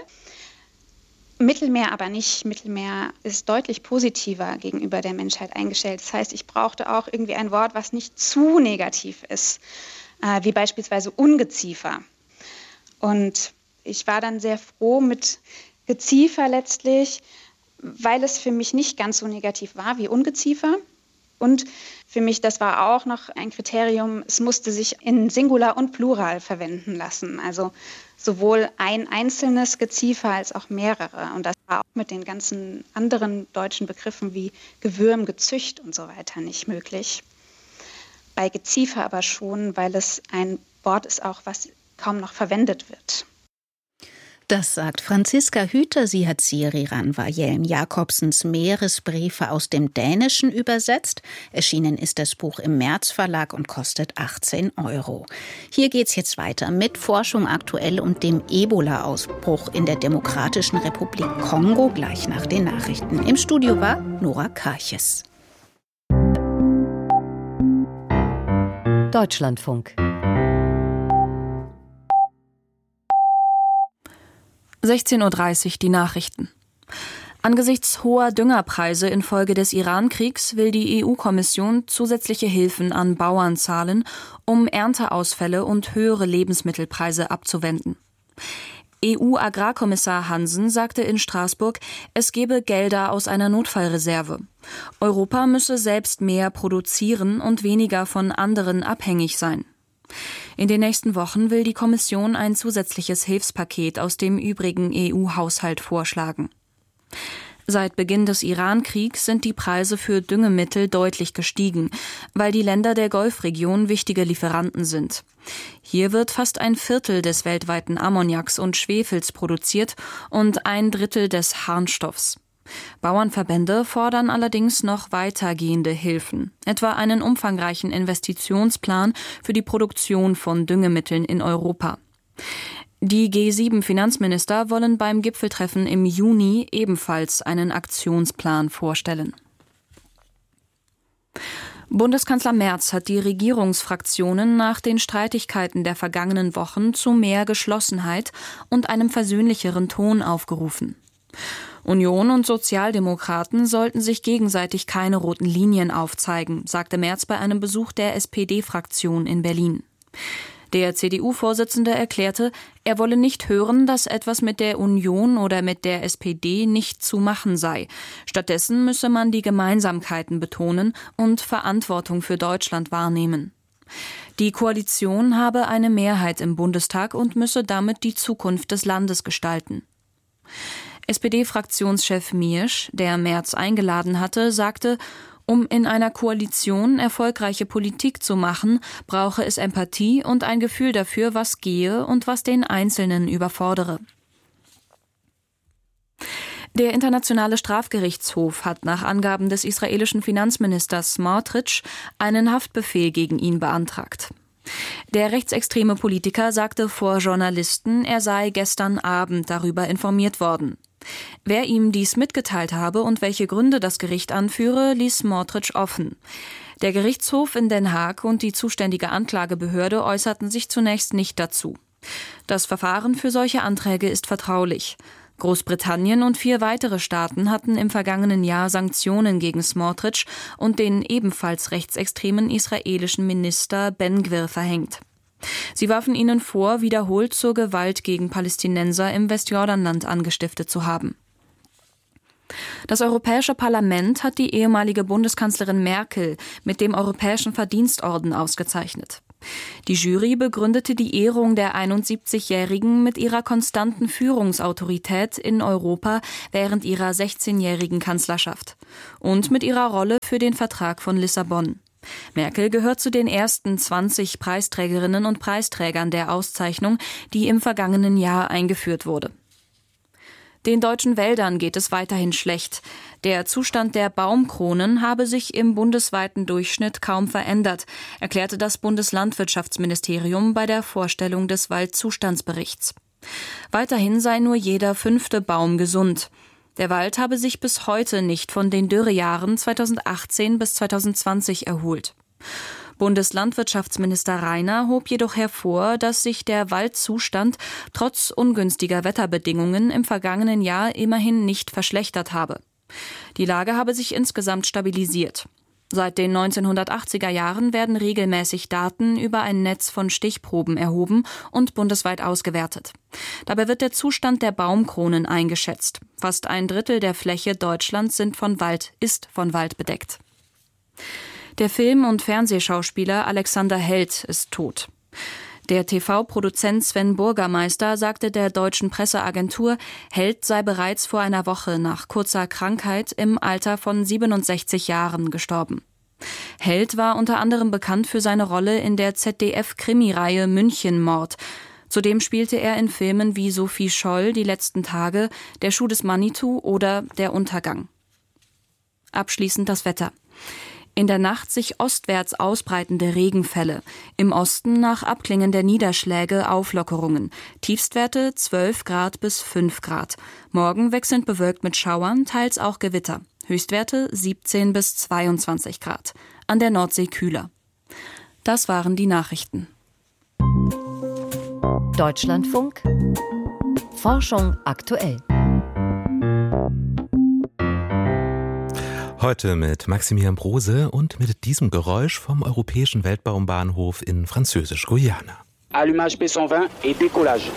Mittelmeer aber nicht. Mittelmeer ist deutlich positiver gegenüber der Menschheit eingestellt. Das heißt, ich brauchte auch irgendwie ein Wort, was nicht zu negativ ist, wie beispielsweise Ungeziefer. Und ich war dann sehr froh mit Geziefer letztlich, weil es für mich nicht ganz so negativ war wie Ungeziefer. Und für mich, das war auch noch ein Kriterium, es musste sich in Singular und Plural verwenden lassen. Also sowohl ein einzelnes Geziefer als auch mehrere. Und das war auch mit den ganzen anderen deutschen Begriffen wie Gewürm, Gezücht und so weiter nicht möglich. Bei Geziefer aber schon, weil es ein Wort ist auch, was kaum noch verwendet wird. Das sagt Franziska Hüter. Sie hat Siri Ranva-Hjelm Jacobsens Meeresbriefe aus dem Dänischen übersetzt. Erschienen ist das Buch im März Verlag und kostet 18 €. Hier geht's jetzt weiter mit Forschung aktuell und dem Ebola-Ausbruch in der Demokratischen Republik Kongo gleich nach den Nachrichten. Im Studio war Nora Karches. Deutschlandfunk. 16:30 Uhr die Nachrichten. Angesichts hoher Düngerpreise infolge des Iran-Kriegs will die EU-Kommission zusätzliche Hilfen an Bauern zahlen, um Ernteausfälle und höhere Lebensmittelpreise abzuwenden. EU-Agrarkommissar Hansen sagte in Straßburg, es gebe Gelder aus einer Notfallreserve. Europa müsse selbst mehr produzieren und weniger von anderen abhängig sein. In den nächsten Wochen will die Kommission ein zusätzliches Hilfspaket aus dem übrigen EU-Haushalt vorschlagen. Seit Beginn des Iran-Kriegs sind die Preise für Düngemittel deutlich gestiegen, weil die Länder der Golfregion wichtige Lieferanten sind. Hier wird fast 1/4 des weltweiten Ammoniaks und Schwefels produziert und 1/3 des Harnstoffs. Bauernverbände fordern allerdings noch weitergehende Hilfen, etwa einen umfangreichen Investitionsplan für die Produktion von Düngemitteln in Europa. Die G7-Finanzminister wollen beim Gipfeltreffen im Juni ebenfalls einen Aktionsplan vorstellen. Bundeskanzler Merz hat die Regierungsfraktionen nach den Streitigkeiten der vergangenen Wochen zu mehr Geschlossenheit und einem versöhnlicheren Ton aufgerufen. Union und Sozialdemokraten sollten sich gegenseitig keine roten Linien aufzeigen, sagte Merz bei einem Besuch der SPD-Fraktion in Berlin. Der CDU-Vorsitzende erklärte, er wolle nicht hören, dass etwas mit der Union oder mit der SPD nicht zu machen sei. Stattdessen müsse man die Gemeinsamkeiten betonen und Verantwortung für Deutschland wahrnehmen. Die Koalition habe eine Mehrheit im Bundestag und müsse damit die Zukunft des Landes gestalten. SPD-Fraktionschef Miersch, der Merz eingeladen hatte, sagte, um in einer Koalition erfolgreiche Politik zu machen, brauche es Empathie und ein Gefühl dafür, was gehe und was den Einzelnen überfordere. Der Internationale Strafgerichtshof hat nach Angaben des israelischen Finanzministers Smotrich einen Haftbefehl gegen ihn beantragt. Der rechtsextreme Politiker sagte vor Journalisten, er sei gestern Abend darüber informiert worden. Wer ihm dies mitgeteilt habe und welche Gründe das Gericht anführe, ließ Smotrich offen. Der Gerichtshof in Den Haag und die zuständige Anklagebehörde äußerten sich zunächst nicht dazu. Das Verfahren für solche Anträge ist vertraulich. Großbritannien und 4 weitere Staaten hatten im vergangenen Jahr Sanktionen gegen Smotrich und den ebenfalls rechtsextremen israelischen Minister Ben-Gvir verhängt. Sie warfen ihnen vor, wiederholt zur Gewalt gegen Palästinenser im Westjordanland angestiftet zu haben. Das Europäische Parlament hat die ehemalige Bundeskanzlerin Merkel mit dem Europäischen Verdienstorden ausgezeichnet. Die Jury begründete die Ehrung der 71-Jährigen mit ihrer konstanten Führungsautorität in Europa während ihrer 16-jährigen Kanzlerschaft und mit ihrer Rolle für den Vertrag von Lissabon. Merkel gehört zu den ersten 20 Preisträgerinnen und Preisträgern der Auszeichnung, die im vergangenen Jahr eingeführt wurde. Den deutschen Wäldern geht es weiterhin schlecht. Der Zustand der Baumkronen habe sich im bundesweiten Durchschnitt kaum verändert, erklärte das Bundeslandwirtschaftsministerium bei der Vorstellung des Waldzustandsberichts. Weiterhin sei nur jeder 5. Baum gesund. Der Wald habe sich bis heute nicht von den Dürrejahren 2018 bis 2020 erholt. Bundeslandwirtschaftsminister Rainer hob jedoch hervor, dass sich der Waldzustand trotz ungünstiger Wetterbedingungen im vergangenen Jahr immerhin nicht verschlechtert habe. Die Lage habe sich insgesamt stabilisiert. Seit den 1980er Jahren werden regelmäßig Daten über ein Netz von Stichproben erhoben und bundesweit ausgewertet. Dabei wird der Zustand der Baumkronen eingeschätzt. Fast 1/3 der Fläche Deutschlands ist von Wald bedeckt. Der Film- und Fernsehschauspieler Alexander Held ist tot. Der TV-Produzent Sven Burgermeister sagte der deutschen Presseagentur, Held sei bereits vor einer Woche nach kurzer Krankheit im Alter von 67 Jahren gestorben. Held war unter anderem bekannt für seine Rolle in der ZDF-Krimireihe München-Mord. Zudem spielte er in Filmen wie Sophie Scholl, Die letzten Tage, Der Schuh des Manitou oder Der Untergang. Abschließend das Wetter. In der Nacht sich ostwärts ausbreitende Regenfälle. Im Osten nach Abklingen der Niederschläge Auflockerungen. Tiefstwerte 12 Grad bis 5 Grad. Morgen wechselnd bewölkt mit Schauern, teils auch Gewitter. Höchstwerte 17 bis 22 Grad. An der Nordsee kühler. Das waren die Nachrichten. Deutschlandfunk. Forschung aktuell. Heute mit Maximilian Brose und mit diesem Geräusch vom Europäischen Weltraumbahnhof in Französisch-Guyana. Allumage P120 et décollage.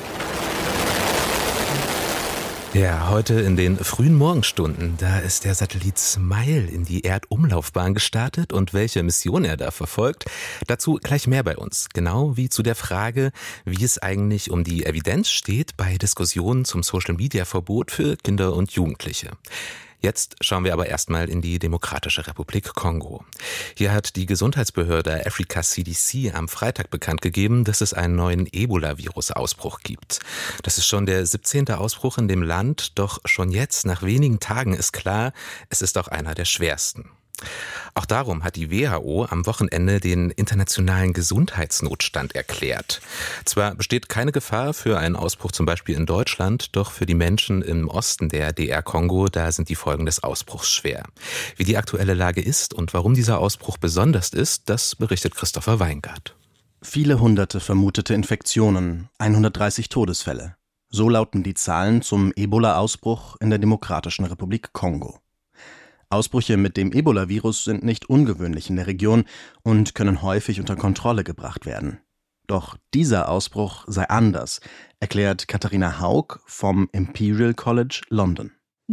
Ja, heute in den frühen Morgenstunden, da ist der Satellit SMILE in die Erdumlaufbahn gestartet und welche Mission er da verfolgt, dazu gleich mehr bei uns. Genau wie zu der Frage, wie es eigentlich um die Evidenz steht bei Diskussionen zum Social-Media-Verbot für Kinder und Jugendliche. Jetzt schauen wir aber erstmal in die Demokratische Republik Kongo. Hier hat die Gesundheitsbehörde Africa CDC am Freitag bekannt gegeben, dass es einen neuen Ebola-Virus-Ausbruch gibt. Das ist schon der 17. Ausbruch in dem Land, doch schon jetzt, nach wenigen Tagen, ist klar, es ist auch einer der schwersten. Auch darum hat die WHO am Wochenende den internationalen Gesundheitsnotstand erklärt. Zwar besteht keine Gefahr für einen Ausbruch zum Beispiel in Deutschland, doch für die Menschen im Osten der DR Kongo, da sind die Folgen des Ausbruchs schwer. Wie die aktuelle Lage ist und warum dieser Ausbruch besonders ist, das berichtet Christopher Weingart. Viele hunderte vermutete Infektionen, 130 Todesfälle. So lauten die Zahlen zum Ebola-Ausbruch in der Demokratischen Republik Kongo. Ausbrüche mit dem Ebola-Virus sind nicht ungewöhnlich in der Region und können häufig unter Kontrolle gebracht werden. Doch dieser Ausbruch sei anders, erklärt Katharina Haug vom Imperial College London.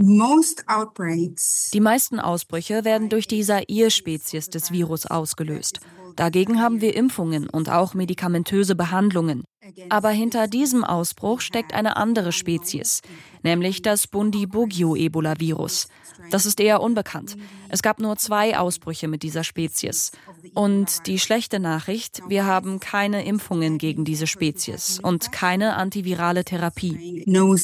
Die meisten Ausbrüche werden durch die Zaire-Spezies des Virus ausgelöst. Dagegen haben wir Impfungen und auch medikamentöse Behandlungen. Aber hinter diesem Ausbruch steckt eine andere Spezies, nämlich das Bundibugyo-Ebola-Virus. Das ist eher unbekannt. Es gab nur 2 Ausbrüche mit dieser Spezies. Und die schlechte Nachricht, wir haben keine Impfungen gegen diese Spezies und keine antivirale Therapie.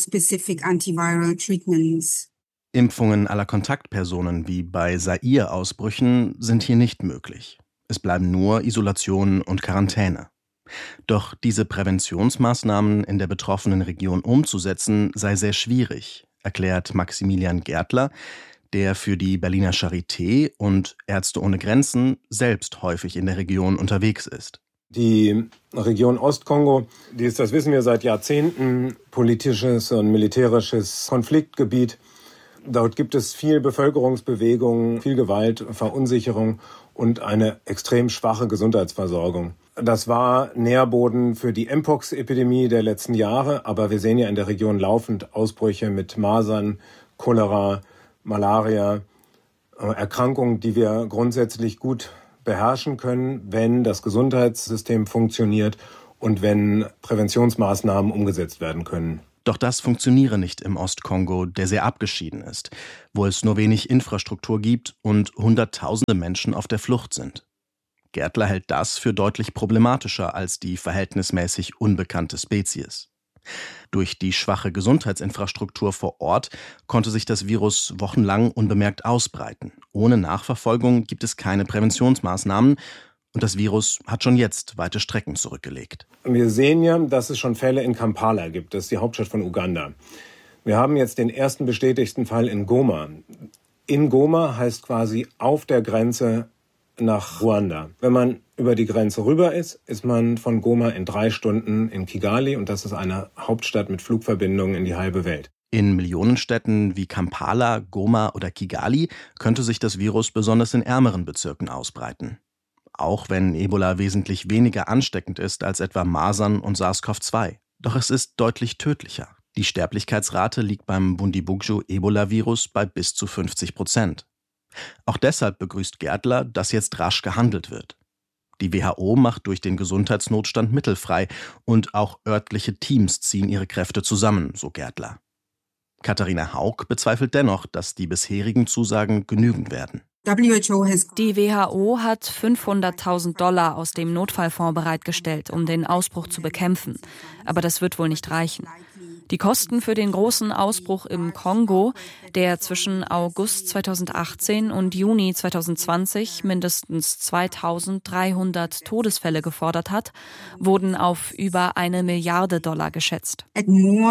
Impfungen aller Kontaktpersonen wie bei Zaire-Ausbrüchen sind hier nicht möglich. Es bleiben nur Isolation und Quarantäne. Doch diese Präventionsmaßnahmen in der betroffenen Region umzusetzen, sei sehr schwierig, erklärt Maximilian Gärtler, der für die Berliner Charité und Ärzte ohne Grenzen selbst häufig in der Region unterwegs ist. Die Region Ostkongo, die ist, das wissen wir seit Jahrzehnten, politisches und militärisches Konfliktgebiet. Dort gibt es viel Bevölkerungsbewegung, viel Gewalt, Verunsicherung und eine extrem schwache Gesundheitsversorgung. Das war Nährboden für die Mpox-Epidemie der letzten Jahre, aber wir sehen ja in der Region laufend Ausbrüche mit Masern, Cholera, Malaria, Erkrankungen, die wir grundsätzlich gut beherrschen können, wenn das Gesundheitssystem funktioniert und wenn Präventionsmaßnahmen umgesetzt werden können. Doch das funktioniere nicht im Ostkongo, der sehr abgeschieden ist, wo es nur wenig Infrastruktur gibt und Hunderttausende Menschen auf der Flucht sind. Gärtler hält das für deutlich problematischer als die verhältnismäßig unbekannte Spezies. Durch die schwache Gesundheitsinfrastruktur vor Ort konnte sich das Virus wochenlang unbemerkt ausbreiten. Ohne Nachverfolgung gibt es keine Präventionsmaßnahmen und das Virus hat schon jetzt weite Strecken zurückgelegt. Wir sehen ja, dass es schon Fälle in Kampala gibt, das ist die Hauptstadt von Uganda. Wir haben jetzt den ersten bestätigten Fall in Goma. In Goma heißt quasi auf der Grenze nach Ruanda. Wenn man über die Grenze rüber ist, ist man von Goma in 3 Stunden in Kigali und das ist eine Hauptstadt mit Flugverbindungen in die halbe Welt. In Millionenstädten wie Kampala, Goma oder Kigali könnte sich das Virus besonders in ärmeren Bezirken ausbreiten. Auch wenn Ebola wesentlich weniger ansteckend ist als etwa Masern und SARS-CoV-2. Doch es ist deutlich tödlicher. Die Sterblichkeitsrate liegt beim Bundibugyo-Ebola-Virus bei bis zu 50%. Auch deshalb begrüßt Gärtler, dass jetzt rasch gehandelt wird. Die WHO macht durch den Gesundheitsnotstand Mittel frei und auch örtliche Teams ziehen ihre Kräfte zusammen, so Gärtler. Katharina Haug bezweifelt dennoch, dass die bisherigen Zusagen genügen werden. Die WHO hat $500.000 aus dem Notfallfonds bereitgestellt, um den Ausbruch zu bekämpfen. Aber das wird wohl nicht reichen. Die Kosten für den großen Ausbruch im Kongo, der zwischen August 2018 und Juni 2020 mindestens 2.300 Todesfälle gefordert hat, wurden auf über $1 Milliarde geschätzt. In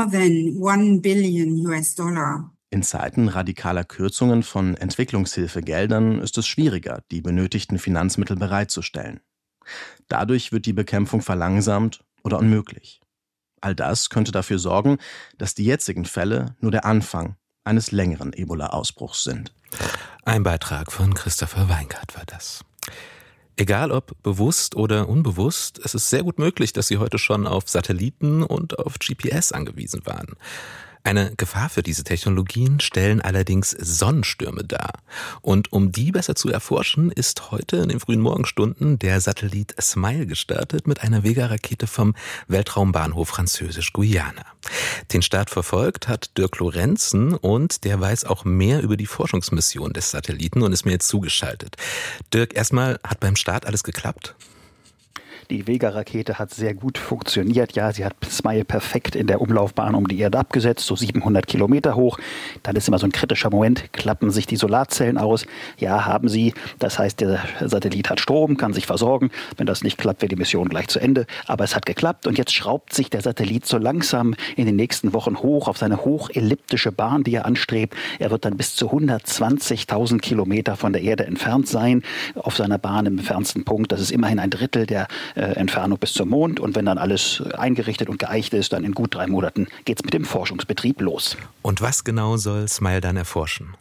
Zeiten radikaler Kürzungen von Entwicklungshilfegeldern ist es schwieriger, die benötigten Finanzmittel bereitzustellen. Dadurch wird die Bekämpfung verlangsamt oder unmöglich. All das könnte dafür sorgen, dass die jetzigen Fälle nur der Anfang eines längeren Ebola-Ausbruchs sind. Ein Beitrag von Christopher Weingart war das. Egal ob bewusst oder unbewusst, es ist sehr gut möglich, dass Sie heute schon auf Satelliten und auf GPS angewiesen waren. Eine Gefahr für diese Technologien stellen allerdings Sonnenstürme dar. Und um die besser zu erforschen, ist heute in den frühen Morgenstunden der Satellit SMILE gestartet mit einer Vega-Rakete vom Weltraumbahnhof Französisch-Guyana. Den Start verfolgt hat Dirk Lorenzen und der weiß auch mehr über die Forschungsmission des Satelliten und ist mir jetzt zugeschaltet. Dirk, erstmal, hat beim Start alles geklappt? Die Vega-Rakete hat sehr gut funktioniert. Ja, sie hat SMILE perfekt in der Umlaufbahn um die Erde abgesetzt, so 700 Kilometer hoch. Dann ist immer so ein kritischer Moment, klappen sich die Solarzellen aus? Ja, haben sie. Das heißt, der Satellit hat Strom, kann sich versorgen. Wenn das nicht klappt, wäre die Mission gleich zu Ende. Aber es hat geklappt und jetzt schraubt sich der Satellit so langsam in den nächsten Wochen hoch auf seine hochelliptische Bahn, die er anstrebt. Er wird dann bis zu 120.000 Kilometer von der Erde entfernt sein, auf seiner Bahn im fernsten Punkt. Das ist immerhin ein Drittel der Entfernung bis zum Mond. Und wenn dann alles eingerichtet und geeicht ist, dann in gut 3 Monaten geht es mit dem Forschungsbetrieb los. Und was genau soll SMILE dann erforschen?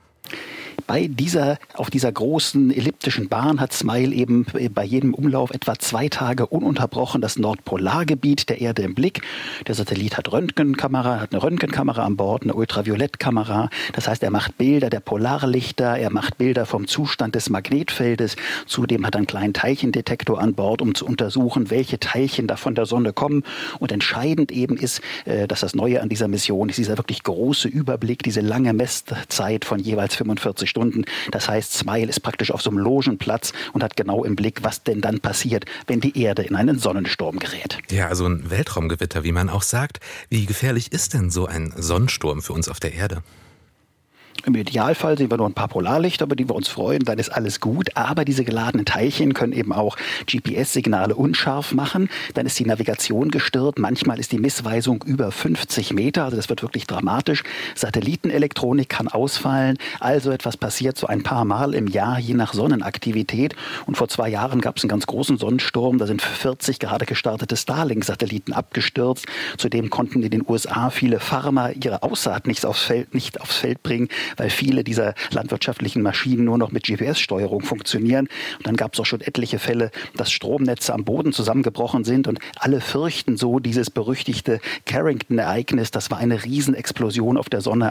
Auf dieser großen elliptischen Bahn hat SMILE eben bei jedem Umlauf etwa 2 Tage ununterbrochen das Nordpolargebiet der Erde im Blick. Der Satellit hat eine Röntgenkamera an Bord, eine Ultraviolettkamera. Das heißt, er macht Bilder der Polarlichter, er macht Bilder vom Zustand des Magnetfeldes. Zudem hat er einen kleinen Teilchendetektor an Bord, um zu untersuchen, welche Teilchen da von der Sonne kommen. Und entscheidend eben ist, dass das Neue an dieser Mission ist, dieser wirklich große Überblick, diese lange Messzeit von jeweils 45 Stunden. Das heißt, SMILE ist praktisch auf so einem Logenplatz und hat genau im Blick, was denn dann passiert, wenn die Erde in einen Sonnensturm gerät. Ja, also ein Weltraumgewitter, wie man auch sagt. Wie gefährlich ist denn so ein Sonnensturm für uns auf der Erde? Im Idealfall sehen wir nur ein paar Polarlichter, über die wir uns freuen, dann ist alles gut. Aber diese geladenen Teilchen können eben auch GPS-Signale unscharf machen. Dann ist die Navigation gestört. Manchmal ist die Missweisung über 50 Meter. Also das wird wirklich dramatisch. Satellitenelektronik kann ausfallen. Also etwas passiert so ein paar Mal im Jahr, je nach Sonnenaktivität. Und vor 2 Jahren gab es einen ganz großen Sonnensturm. Da sind 40 gerade gestartete Starlink-Satelliten abgestürzt. Zudem konnten in den USA viele Farmer ihre Aussaat nicht aufs Feld bringen, weil viele dieser landwirtschaftlichen Maschinen nur noch mit GPS-Steuerung funktionieren. Und dann gab es auch schon etliche Fälle, dass Stromnetze am Boden zusammengebrochen sind und alle fürchten so dieses berüchtigte Carrington-Ereignis. Das war eine Riesenexplosion auf der Sonne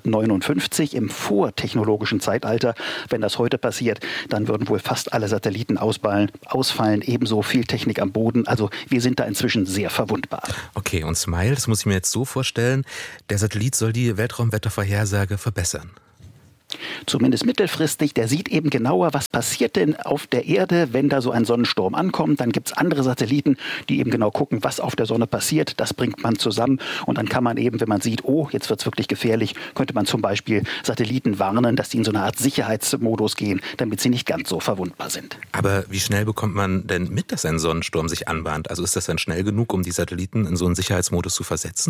1859 im vortechnologischen Zeitalter. Wenn das heute passiert, dann würden wohl fast alle Satelliten ausfallen, ebenso viel Technik am Boden. Also wir sind da inzwischen sehr verwundbar. Okay, und Smile, das muss ich mir jetzt so vorstellen, der Satellit soll die Weltraumwettervorhersage verbessern. Zumindest mittelfristig, der sieht eben genauer, was passiert denn auf der Erde, wenn da so ein Sonnensturm ankommt. Dann gibt es andere Satelliten, die eben genau gucken, was auf der Sonne passiert. Das bringt man zusammen und dann kann man eben, wenn man sieht, oh, jetzt wird es wirklich gefährlich, könnte man zum Beispiel Satelliten warnen, dass die in so eine Art Sicherheitsmodus gehen, damit sie nicht ganz so verwundbar sind. Aber wie schnell bekommt man denn mit, dass ein Sonnensturm sich anbahnt? Also ist das dann schnell genug, um die Satelliten in so einen Sicherheitsmodus zu versetzen?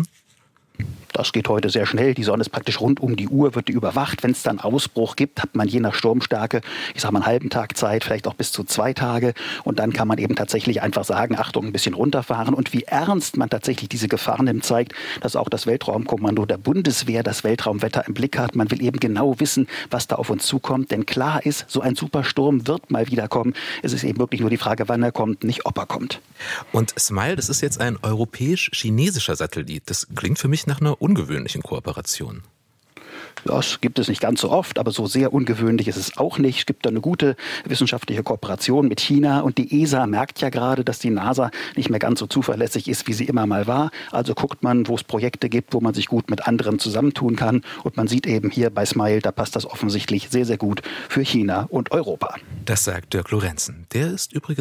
Das geht heute sehr schnell. Die Sonne ist praktisch rund um die Uhr, wird die überwacht. Wenn es dann Ausbruch gibt, hat man je nach Sturmstärke, ich sage mal einen halben Tag Zeit, vielleicht auch bis zu 2 Tage. Und dann kann man eben tatsächlich einfach sagen, Achtung, ein bisschen runterfahren. Und wie ernst man tatsächlich diese Gefahr nimmt, zeigt, dass auch das Weltraumkommando der Bundeswehr das Weltraumwetter im Blick hat. Man will eben genau wissen, was da auf uns zukommt. Denn klar ist, so ein Supersturm wird mal wieder kommen. Es ist eben wirklich nur die Frage, wann er kommt, nicht ob er kommt. Und Smile, das ist jetzt ein europäisch-chinesischer Satellit. Das klingt für mich nach einer ungewöhnlichen Kooperation. Das gibt es nicht ganz so oft, aber so sehr ungewöhnlich ist es auch nicht. Es gibt da eine gute wissenschaftliche Kooperation mit China und die ESA merkt ja gerade, dass die NASA nicht mehr ganz so zuverlässig ist, wie sie immer mal war. Also guckt man, wo es Projekte gibt, wo man sich gut mit anderen zusammentun kann und man sieht eben hier bei Smile, da passt das offensichtlich sehr, sehr gut für China und Europa. Das sagt Dirk Lorenzen. Der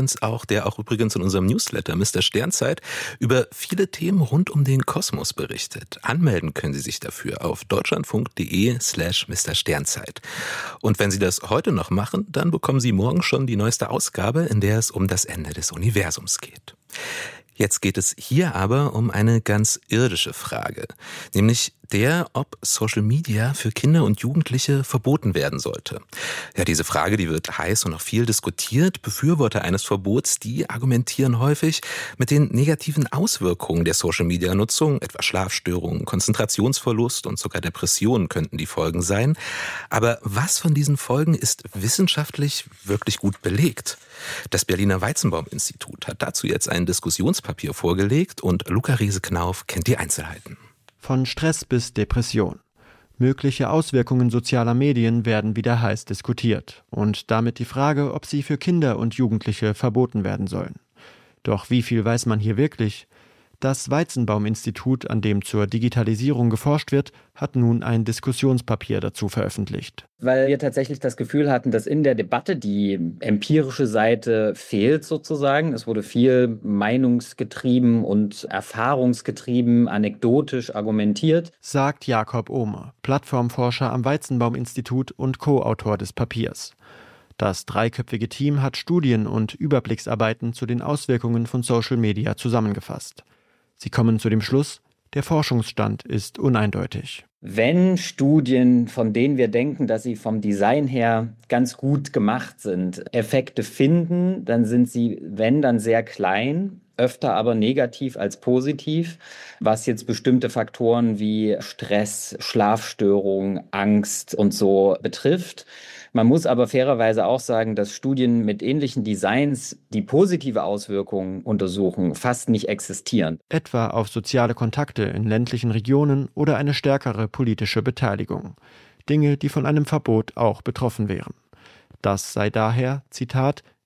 auch übrigens in unserem Newsletter Mr. Sternzeit über viele Themen rund um den Kosmos berichtet. Anmelden können Sie sich dafür auf deutschlandfunk.de/Mr. Sternzeit. Und wenn Sie das heute noch machen, dann bekommen Sie morgen schon die neueste Ausgabe, in der es um das Ende des Universums geht. Jetzt geht es hier aber um eine ganz irdische Frage, nämlich der, ob Social Media für Kinder und Jugendliche verboten werden sollte. Ja, diese Frage, die wird heiß und noch viel diskutiert. Befürworter eines Verbots, die argumentieren häufig mit den negativen Auswirkungen der Social-Media-Nutzung, etwa Schlafstörungen, Konzentrationsverlust und sogar Depressionen könnten die Folgen sein. Aber was von diesen Folgen ist wissenschaftlich wirklich gut belegt? Das Berliner Weizenbaum-Institut hat dazu jetzt ein Diskussionspapier vorgelegt und Luca Riese-Knauf kennt die Einzelheiten. Von Stress bis Depression. Mögliche Auswirkungen sozialer Medien werden wieder heiß diskutiert und damit die Frage, ob sie für Kinder und Jugendliche verboten werden sollen. Doch wie viel weiß man hier wirklich? Das Weizenbaum-Institut, an dem zur Digitalisierung geforscht wird, hat nun ein Diskussionspapier dazu veröffentlicht. Weil wir tatsächlich das Gefühl hatten, dass in der Debatte die empirische Seite fehlt sozusagen. Es wurde viel meinungsgetrieben und erfahrungsgetrieben, anekdotisch argumentiert. Sagt Jakob Ohmer, Plattformforscher am Weizenbaum-Institut und Co-Autor des Papiers. Das 3-köpfige Team hat Studien und Überblicksarbeiten zu den Auswirkungen von Social Media zusammengefasst. Sie kommen zu dem Schluss, der Forschungsstand ist uneindeutig. Wenn Studien, von denen wir denken, dass sie vom Design her ganz gut gemacht sind, Effekte finden, dann sind sie, wenn, dann sehr klein, öfter aber negativ als positiv, was jetzt bestimmte Faktoren wie Stress, Schlafstörungen, Angst und so betrifft. Man muss aber fairerweise auch sagen, dass Studien mit ähnlichen Designs, die positive Auswirkungen untersuchen, fast nicht existieren. Etwa auf soziale Kontakte in ländlichen Regionen oder eine stärkere politische Beteiligung. Dinge, die von einem Verbot auch betroffen wären. Das sei daher, Zitat,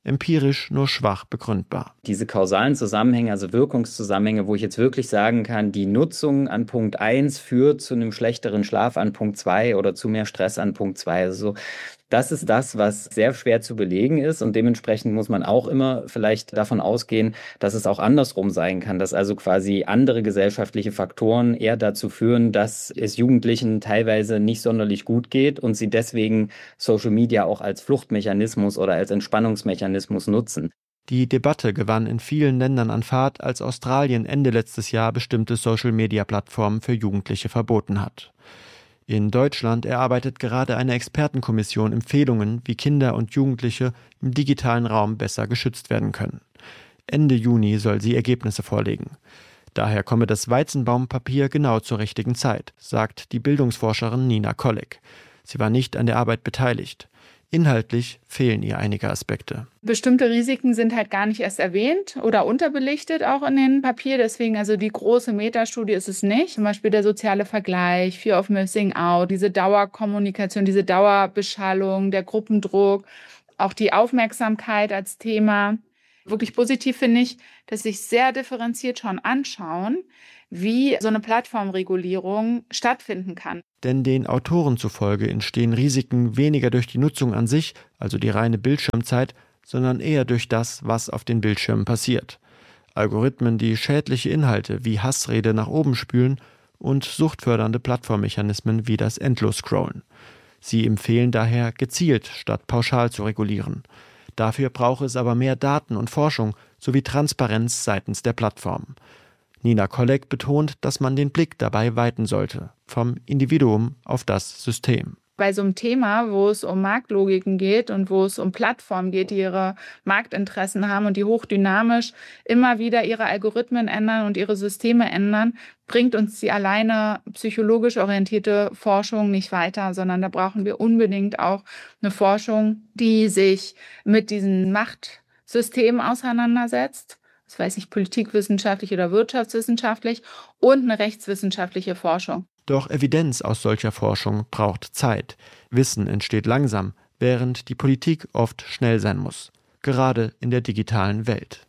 empirisch nur schwach begründbar. Diese kausalen Zusammenhänge, also Wirkungszusammenhänge, wo ich jetzt wirklich sagen kann, die Nutzung an Punkt 1 führt zu einem schlechteren Schlaf an Punkt 2 oder zu mehr Stress an Punkt 2. Also das ist das, was sehr schwer zu belegen ist und dementsprechend muss man auch immer vielleicht davon ausgehen, dass es auch andersrum sein kann, dass also quasi andere gesellschaftliche Faktoren eher dazu führen, dass es Jugendlichen teilweise nicht sonderlich gut geht und sie deswegen Social Media auch als Fluchtmechanismus oder als Entspannungsmechanismus nutzen. Die Debatte gewann in vielen Ländern an Fahrt, als Australien Ende letztes Jahr bestimmte Social-Media-Plattformen für Jugendliche verboten hat. In Deutschland erarbeitet gerade eine Expertenkommission Empfehlungen, wie Kinder und Jugendliche im digitalen Raum besser geschützt werden können. Ende Juni soll sie Ergebnisse vorlegen. Daher komme das Weizenbaumpapier genau zur richtigen Zeit, sagt die Bildungsforscherin Nina Kolleg. Sie war nicht an der Arbeit beteiligt. Inhaltlich fehlen ihr einige Aspekte. Bestimmte Risiken sind halt gar nicht erst erwähnt oder unterbelichtet auch in dem Papier. Deswegen also die große Metastudie ist es nicht. Zum Beispiel der soziale Vergleich, Fear of Missing Out, diese Dauerkommunikation, diese Dauerbeschallung, der Gruppendruck, auch die Aufmerksamkeit als Thema. Wirklich positiv finde ich, dass sich sehr differenziert schon anschauen, wie so eine Plattformregulierung stattfinden kann. Denn den Autoren zufolge entstehen Risiken weniger durch die Nutzung an sich, also die reine Bildschirmzeit, sondern eher durch das, was auf den Bildschirmen passiert. Algorithmen, die schädliche Inhalte wie Hassrede nach oben spülen und suchtfördernde Plattformmechanismen wie das Endlos-Scrollen. Sie empfehlen daher, gezielt statt pauschal zu regulieren. Dafür brauche es aber mehr Daten und Forschung sowie Transparenz seitens der Plattformen. Nina Kolleg betont, dass man den Blick dabei weiten sollte, vom Individuum auf das System. Bei so einem Thema, wo es um Marktlogiken geht und wo es um Plattformen geht, die ihre Marktinteressen haben und die hochdynamisch immer wieder ihre Algorithmen ändern und ihre Systeme ändern, bringt uns die alleine psychologisch orientierte Forschung nicht weiter, sondern da brauchen wir unbedingt auch eine Forschung, die sich mit diesen Machtsystemen auseinandersetzt. Das weiß nicht, politikwissenschaftlich oder wirtschaftswissenschaftlich und eine rechtswissenschaftliche Forschung. Doch Evidenz aus solcher Forschung braucht Zeit. Wissen entsteht langsam, während die Politik oft schnell sein muss, gerade in der digitalen Welt.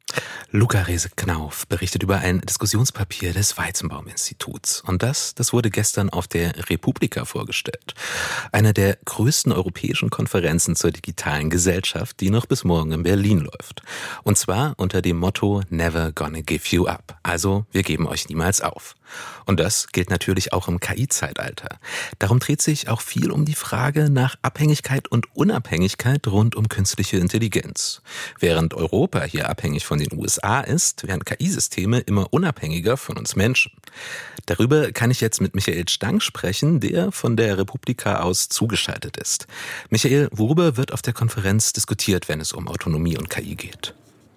Luca Rehse-Knauf berichtet über ein Diskussionspapier des Weizenbaum-Instituts. Und das wurde gestern auf der Republika vorgestellt. Einer der größten europäischen Konferenzen zur digitalen Gesellschaft, die noch bis morgen in Berlin läuft. Und zwar unter dem Motto Never gonna give you up. Also, wir geben euch niemals auf. Und das gilt natürlich auch im KI-Zeitalter. Darum dreht sich auch viel um die Frage nach Abhängigkeit und Unabhängigkeit rund um künstliche Intelligenz. Während Europa hier abhängig von den USA ist, werden KI-Systeme immer unabhängiger von uns Menschen. Darüber kann ich jetzt mit Michael Stang sprechen, der von der Republika aus zugeschaltet ist. Michael, worüber wird auf der Konferenz diskutiert, wenn es um Autonomie und KI geht?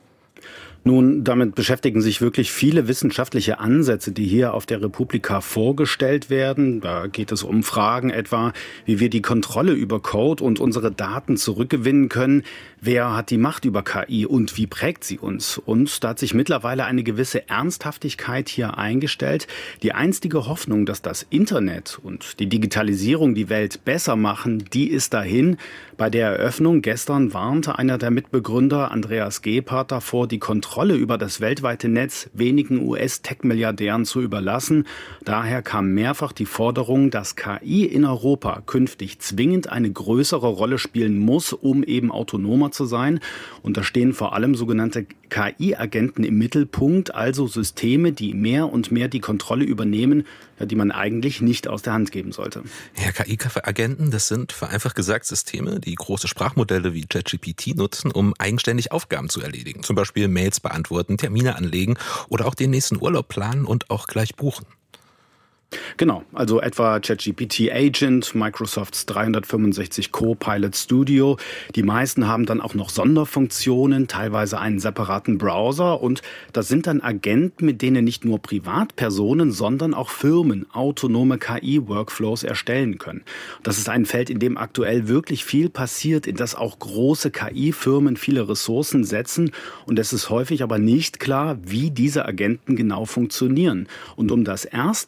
Nun, damit beschäftigen sich wirklich viele wissenschaftliche Ansätze, die hier auf der Republika vorgestellt werden. Da geht es um Fragen etwa, wie wir die Kontrolle über Code und unsere Daten zurückgewinnen können. Wer hat die Macht über KI und wie prägt sie uns? Und da hat sich mittlerweile eine gewisse Ernsthaftigkeit hier eingestellt. Die einstige Hoffnung, dass das Internet und die Digitalisierung die Welt besser machen, die ist dahin. Bei der Eröffnung gestern warnte einer der Mitbegründer, Andreas Gebhardt, davor, die Kontrolle über das weltweite Netz wenigen US-Tech-Milliardären zu überlassen. Daher kam mehrfach die Forderung, dass KI in Europa künftig zwingend eine größere Rolle spielen muss, um eben autonomer zu sein. Und da stehen vor allem sogenannte KI-Agenten im Mittelpunkt, also Systeme, die mehr und mehr die Kontrolle übernehmen, die man eigentlich nicht aus der Hand geben sollte. Ja, KI-Agenten, das sind vereinfacht gesagt Systeme, die große Sprachmodelle wie ChatGPT nutzen, um eigenständig Aufgaben zu erledigen. Zum Beispiel Mails beantworten, Termine anlegen oder auch den nächsten Urlaub planen und auch gleich buchen. Genau, also etwa ChatGPT Agent, Microsofts 365 Copilot Studio. Die meisten haben dann auch noch Sonderfunktionen, teilweise einen separaten Browser. Und das sind dann Agenten, mit denen nicht nur Privatpersonen, sondern auch Firmen autonome KI-Workflows erstellen können. Das ist ein Feld, in dem aktuell wirklich viel passiert, in das auch große KI-Firmen viele Ressourcen setzen. Und es ist häufig aber nicht klar, wie diese Agenten genau funktionieren. Und um das erstmals in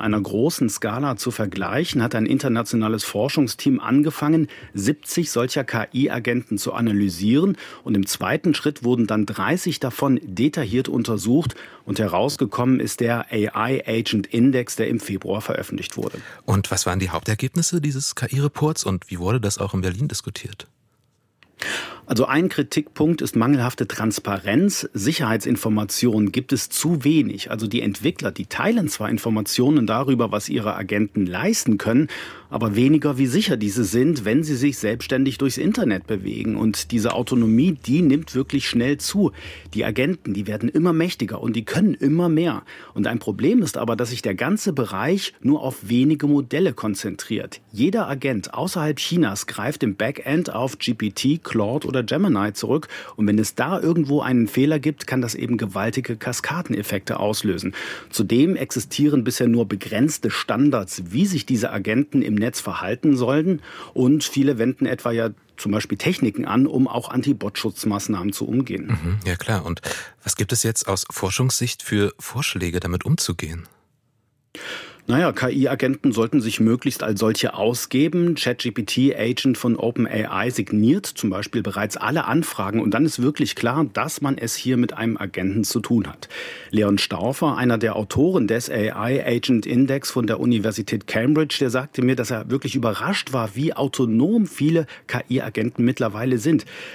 einer großen Skala zu vergleichen, hat ein internationales Forschungsteam angefangen, 70 solcher KI-Agenten zu analysieren. Und im zweiten Schritt wurden dann 30 davon detailliert untersucht. Und herausgekommen ist der AI Agent Index, der im Februar veröffentlicht wurde. Und was waren die Hauptergebnisse dieses KI-Reports und wie wurde das auch in Berlin diskutiert? Also ein Kritikpunkt ist mangelhafte Transparenz. Sicherheitsinformationen gibt es zu wenig. Also die Entwickler, die teilen zwar Informationen darüber, was ihre Agenten leisten können, aber weniger, wie sicher diese sind, wenn sie sich selbstständig durchs Internet bewegen. Und diese Autonomie, die nimmt wirklich schnell zu. Die Agenten, die werden immer mächtiger und die können immer mehr. Und ein Problem ist aber, dass sich der ganze Bereich nur auf wenige Modelle konzentriert. Jeder Agent außerhalb Chinas greift im Backend auf GPT, Claude oder Gemini zurück. Und wenn es da irgendwo einen Fehler gibt, kann das eben gewaltige Kaskadeneffekte auslösen. Zudem existieren bisher nur begrenzte Standards, wie sich diese Agenten im Netz verhalten sollen. Und viele wenden etwa ja zum Beispiel Techniken an, um auch Anti-Bot-Schutzmaßnahmen zu umgehen. Ja klar. Und was gibt es jetzt aus Forschungssicht für Vorschläge, damit umzugehen? Naja, KI-Agenten sollten sich möglichst als solche ausgeben. ChatGPT-Agent von OpenAI signiert zum Beispiel bereits alle Anfragen und dann ist wirklich klar, dass man es hier mit einem Agenten zu tun hat. Leon Stauffer, einer der Autoren des AI Agent Index von der Universität Cambridge, der sagte mir, dass er wirklich überrascht war, wie autonom viele KI-Agenten mittlerweile sind.